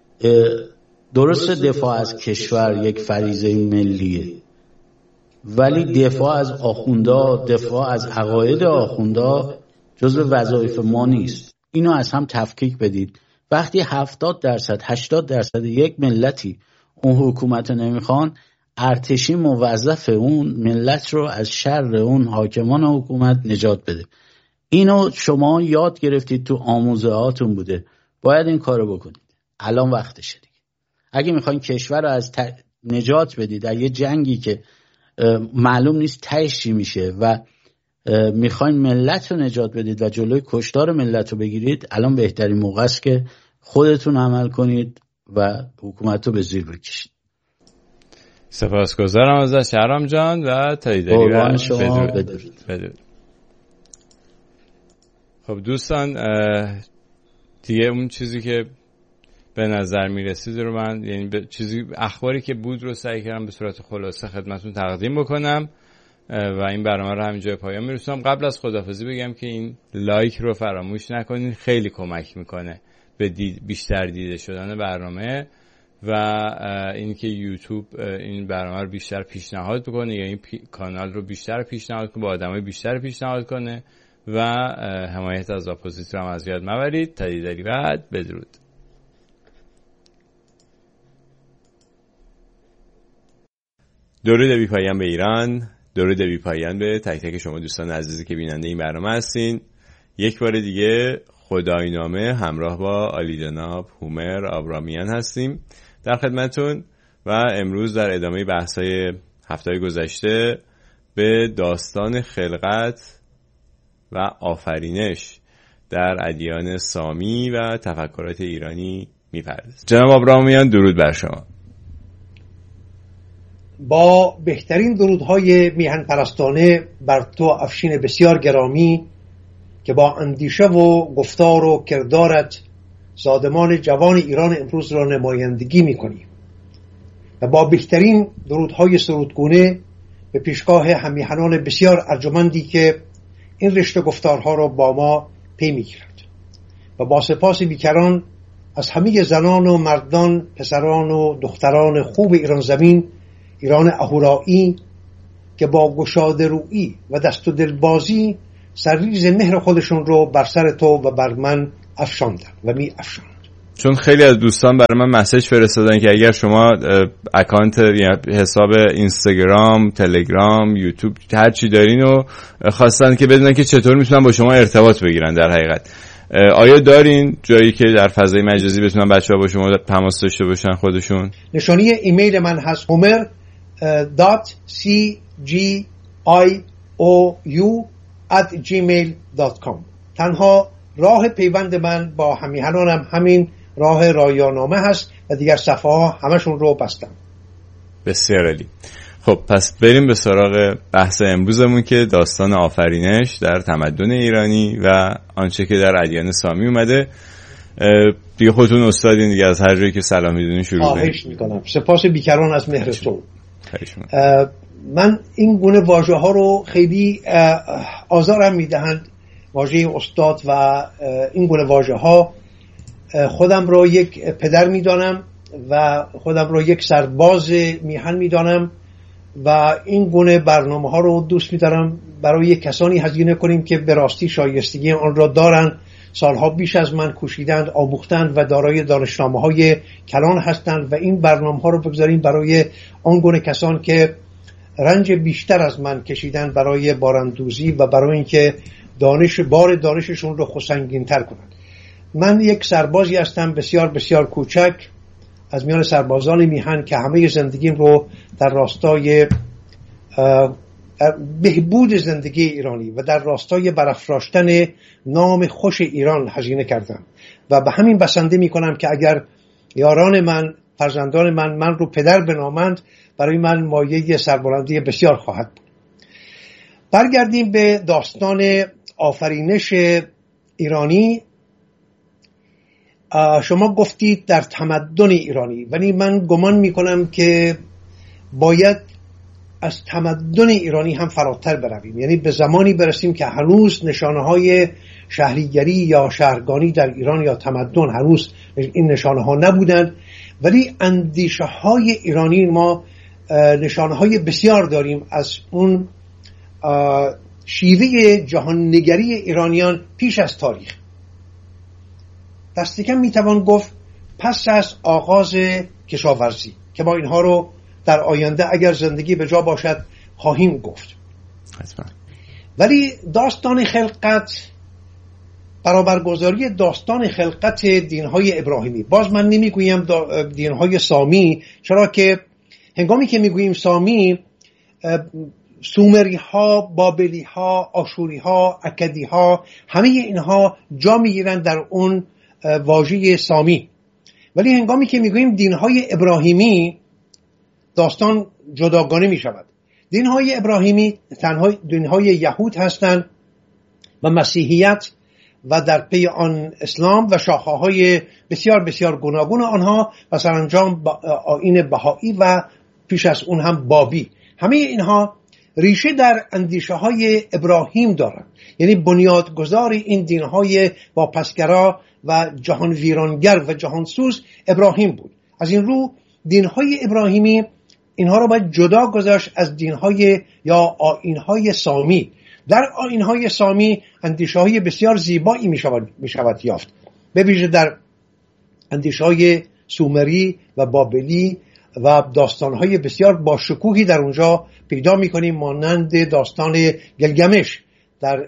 درسته دفاع از کشور یک فریضه ملیه، ولی دفاع از آخوندا، دفاع از عقاید آخوندا جزو وظایف ما نیست. اینو از هم تفکیک بدید. وقتی 70% 80% یک ملتی اون حکومت نمیخوان، ارتشی موظف اون ملت رو از شر اون حاکمان حکومت نجات بده. اینو شما یاد گرفتید، تو آموزه هاتون بوده، باید این کارو بکنید. الان وقتشه دیگه. اگه میخواین کشور رو از نجات بدید در یه جنگی که معلوم نیست تهش چی میشه و میخواین ملت رو نجات بدید و جلوی کشتار ملت رو بگیرید، الان بهترین موقع است که خودتون عمل کنید و حکومت رو به زیر بکشید. سپاسگزارم از شهرام جان و تاییداری و بدرود. خب دوستان، دیگه اون چیزی که به نظر میرسید رو من، یعنی چیزی اخباری که بود رو سعی کردم به صورت خلاصه خدمتتون تقدیم بکنم و این برنامه رو همینجا پایان میرسونم. قبل از خداحافظی بگم که این لایک رو فراموش نکنید، خیلی کمک میکنه به بیشتر دیده شدن برنامه و اینکه یوتیوب این برنامه رو بیشتر پیشنهاد بکنه، یا این کانال رو بیشتر پیشنهاد کنه، با آدمای بیشتر پیشنهاد کنه و حمایت از اپوزیسیون هم از یاد مبرید. تاییداری بعد بدرود. درود بی پایان به ایران، درود بی پایان به تک تک شما دوستان عزیزی که بیننده این برنامه هستین. یک بار دیگه خدای نامه همراه با عالی جناب هومر آبرامیان هستیم در خدمتون و امروز در ادامه بحث‌های هفته‌های گذشته به داستان خلقت و آفرینش در ادیان سامی و تفکرات ایرانی می‌پردازیم. جناب آبرامیان درود بر شما. با بهترین درودهای میهن پرستانه بر تو افشین بسیار گرامی که با اندیشه و گفتار و کردارت زادمان جوان ایران امروز را نمایندگی میکنی و با بهترین درودهای سرودگونه به پیشگاه همیهنان بسیار ارجمندی که این رشته گفتارها را با ما پی می‌گیرند و با سپاس بیکران از همه زنان و مردان، پسران و دختران خوب ایران زمین، ایران اهورایی که با گشاده رویی و دست و دلبازی سرریز مهر خودشون رو بر سر تو و بر من افشاندن و می افشاند. چون خیلی از دوستان برای من مسیج فرستادن که اگر شما اکانت یا حساب اینستاگرام، تلگرام، یوتیوب هر چی دارین و خواستن که بدونن که چطور میتونن با شما ارتباط بگیرن. در حقیقت آیا دارین جایی که در فضای مجازی بتونن بچه‌ها با شما تماس داشته باشن خودشون؟ نشانی ایمیل من هست homer.cgiou@gmail.com. تنها راه پیوند من با همیهنانم همین راه رایانامه هست و دیگر صفحه ها همشون رو بستم. بسیار عالی. خب پس بریم به سراغ بحث امروزمون که داستان آفرینش در تمدن ایرانی و آنچه که در ادیان سامی اومده. دیگه خودتون استادین دیگه، از هر جایی که سلام میدونین شروع کنید. خواهش میکنم. سپاس بیکران از مهرتون. من این گونه واژه ها رو خیلی آزارم میدهند، واژه استاد و این گونه واژه ها. خودم رو یک پدر میدانم و خودم رو یک سرباز میهن میدانم و این گونه برنامه ها رو دوست میدارم برای کسانی هزینه کنیم که به راستی شایستگی آن را دارند، سالها بیش از من کوشیدند، آموختند و دارای دانشنامه های کلان هستند و این برنامه ها رو بگذاریم برای آن گونه کسان که رنج بیشتر از من کشیدند برای باراندوزی و برای اینکه بار دانششون رو خسنگین تر کنند. من یک سربازی هستم بسیار بسیار کوچک از میان سربازان میهن که همه زندگیم رو در راستای بهبود زندگی ایرانی و در راستای برافراشتن نام خوش ایران هزینه کردم و به همین بسنده می کنم که اگر یاران من، فرزندان من رو پدر بنامند، برای من مایه سربلندی بسیار خواهد بود. برگردیم به داستان آفرینش ایرانی. شما گفتید در تمدن ایرانی، ولی من گمان میکنم که باید از تمدن ایرانی هم فراتر برویم، یعنی به زمانی برسیم که هنوز نشانه های شهریگری یا شهرگانی در ایران یا تمدن هنوز این نشانه ها نبودند، ولی اندیشه های ایرانی ما نشانه های بسیار داریم از اون شیوه جهان نگری ایرانیان پیش از تاریخ. دست کم میتوان گفت پس از آغاز کشاورزی که ما اینها رو در آینده اگر زندگی به جا باشد خواهیم گفت. ولی داستان خلقت، برابرگذاری داستان خلقت دینهای ابراهیمی، باز من نمیگویم دینهای سامی، چرا که هنگامی که میگوییم سامی، سومری ها، بابلی ها، آشوری ها، اکدی ها، همه اینها جا میگیرند در اون واژه سامی. ولی هنگامی که میگوییم دینهای ابراهیمی، داستان جداگانه می شود. دینهای ابراهیمی تنها دینهای یهود هستند و مسیحیت و در پی آن اسلام و شاخه‌های بسیار بسیار گوناگون آنها و سرانجام آیین بهایی و پیش از اون هم بابی. همه اینها ریشه در اندیشه های ابراهیم دارند، یعنی بنیادگذار این دینهای واپسگرا و جهان ویرانگر و جهانسوز ابراهیم بود. از این رو دینهای ابراهیمی اینها را باید جدا گذاشت از دینهای یا آیینهای سامی. در آیینهای سامی اندیشه های بسیار زیبایی می شود یافت، به ویژه در اندیشه های سومری و بابلی و داستانهای بسیار با شکوهی در اونجا پیدا می کنیم، مانند داستان گلگمش در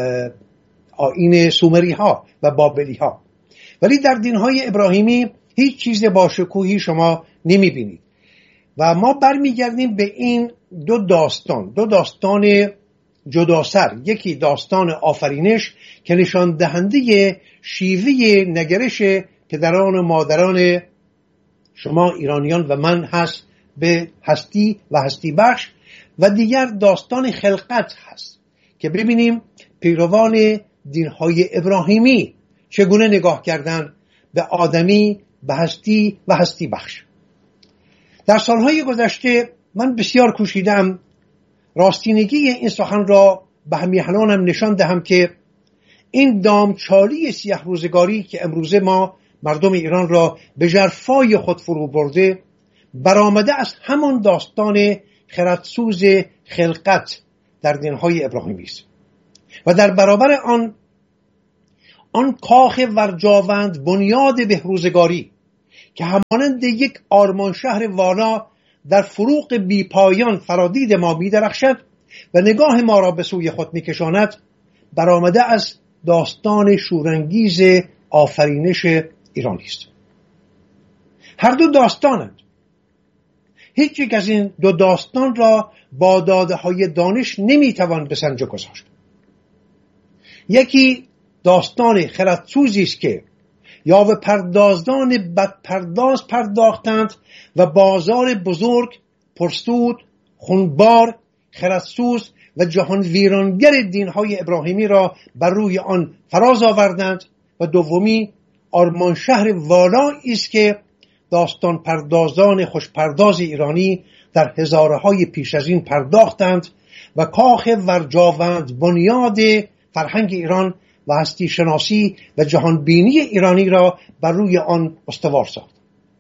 آیین سومری ها و بابلی ها. ولی در دینهای ابراهیمی هیچ چیز با شکوهی شما نمی بینید و ما برمیگردیم به این دو داستان جداسر. یکی داستان آفرینش که نشان دهنده شیوه نگرش پدران و مادران شما ایرانیان و من هست به هستی و هستی بخش، و دیگر داستان خلقت هست که ببینیم پیروان دینهای ابراهیمی چگونه نگاه کردن به آدمی، به هستی و هستی بخش. در سالهای گذشته من بسیار کوشیدم راستینگی این سخن را به همیهنانم نشان دهم که این دامچالی سیه روزگاری که امروزه ما مردم ایران را به ژرفای خود فرو برده برآمده از همان داستان خردسوز خلقت در دینهای ابراهیمی است و در برابر آن کاخ ورجاوند بنیاد بهروزگاری که همانند یک آرمان شهر والا در فروغ بیپایان فرادید ما می درخشد و نگاه ما را به سوی خود می کشاند، برآمده از داستان شورانگیز آفرینش ایرانی است. هر دو داستانند. هیچ یک از این دو داستان را با داده های دانش نمی توان به سنج گذاشت. یکی داستان خردسوزی است که یا به پردازان بدپرداز پرداختند و بازار بزرگ، پرسود، خونبار، خردسوز و جهان ویرانگر دینهای ابراهیمی را بر روی آن فراز آوردند و دومی آرمان شهر والایی است که داستان پردازان خوشپرداز ایرانی در هزارهای پیش از این پرداختند و کاخ ورجاوند بنیاد فرهنگ ایران و هستی شناسی و جهان بینی ایرانی را بر روی آن استوار ساخت.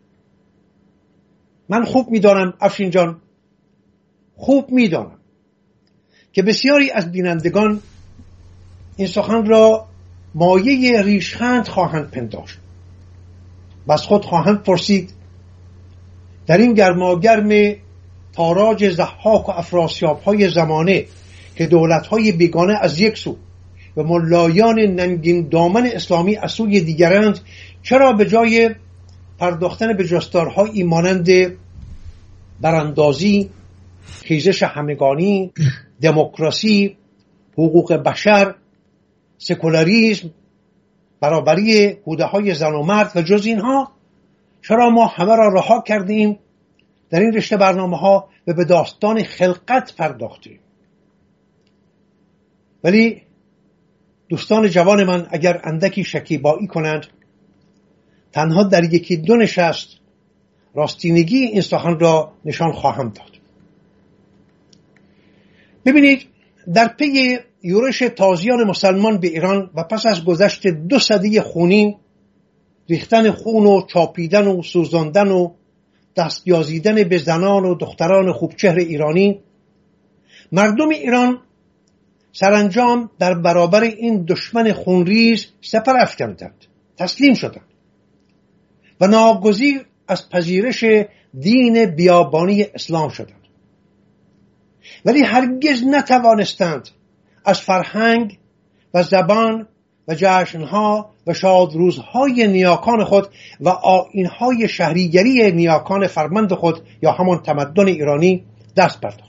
من خوب می‌دانم افشین جان، خوب می‌دانم که بسیاری از بینندگان این سخن را مایه ریشخند خواهند پنداشت و از خود خواهند پرسید در این گرماگرم تاراج ضحاک و افراسیاب‌های زمانه که دولت‌های بیگانه از یک سو و ملایان ننگین دامن اسلامی از سوی دیگرند، چرا به جای پرداختن به جستارهایی مانند براندازی، خیزش همگانی، دموکراسی، حقوق بشر، سکولاریسم، برابری حدودهای زن و مرد و جز اینها، چرا ما همه را رها کردیم در این رشته برنامه‌ها و به داستان خلقت پرداختیم؟ ولی دوستان جوان من اگر اندکی شکیبایی کنند، تنها در یکی دو نشست راستینگی این سخن را نشان خواهم داد. ببینید، در پی یورش تازیان مسلمان به ایران و پس از گذشت 2 سده خونین، ریختن خون و چاپیدن و سوزاندن و دستیازیدن به زنان و دختران خوبچهر ایرانی، مردم ایران سرانجام در برابر این دشمن خونریز سپر افکندند، تسلیم شدند و ناگزیر از پذیرش دین بیابانی اسلام شدند. ولی هرگز نتوانستند از فرهنگ و زبان و جشنها و شادروزهای نیاکان خود و آیینهای شهریگری نیاکان فرمند خود یا همان تمدن ایرانی دست بردارند.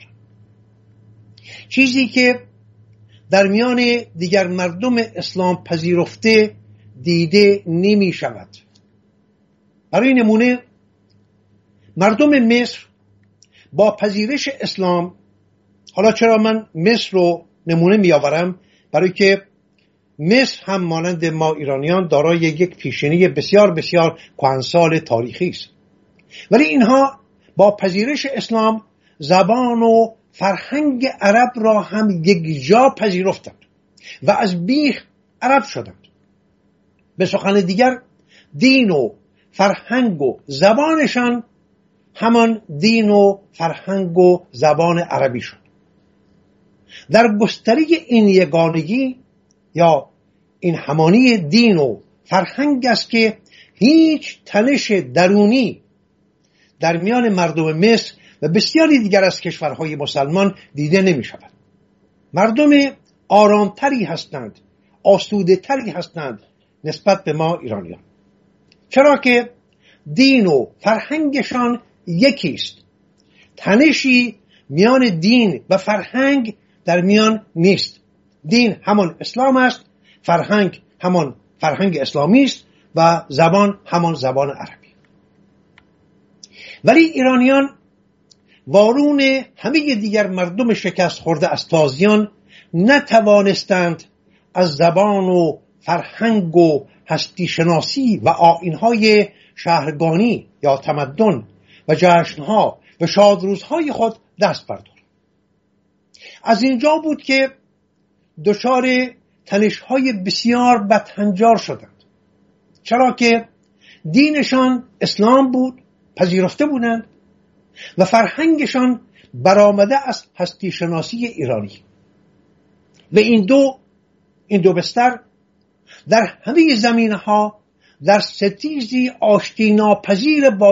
چیزی که در میان دیگر مردم اسلام پذیرفته دیده نمی شود. برای نمونه مردم مصر با پذیرش اسلام، حالا چرا من مصر رو نمونه می آورم؟ برای که مصر هم مانند ما ایرانیان دارای یک پیشینه بسیار بسیار کهنسال تاریخی است، ولی اینها با پذیرش اسلام زبان و فرهنگ عرب را هم یک جا پذیرفتند و از بیخ عرب شدند. به سخن دیگر دین و فرهنگ و زبانشان همان دین و فرهنگ و زبان عربی شد. در گستری این یگانگی یا این همانی دین و فرهنگ است که هیچ تنش درونی در میان مردم مصر و بسیاری دیگر از کشورهای مسلمان دیده نمی شود. مردم آرامتری هستند، آسوده تری هستند نسبت به ما ایرانیان، چرا که دین و فرهنگشان یکی است. تنشی میان دین و فرهنگ در میان نیست. دین همان اسلام است، فرهنگ همان فرهنگ اسلامی است و زبان همان زبان عربی. ولی ایرانیان وارون همه دیگر مردم شکست خورده از تازیان نتوانستند از زبان و فرهنگ و هستی شناسی و آیین‌های شهرگانی یا تمدن و جشنها و شادروزهای خود دست بردارند. از اینجا بود که دچار تنش‌های بسیار بدهنجار شدند، چرا که دینشان اسلام بود، پذیرفته بودند و فرهنگشان برآمده از هستی شناسی ایرانی و این دو بستر در همه زمینه‌ها در ستیزی آشتی ناپذیر با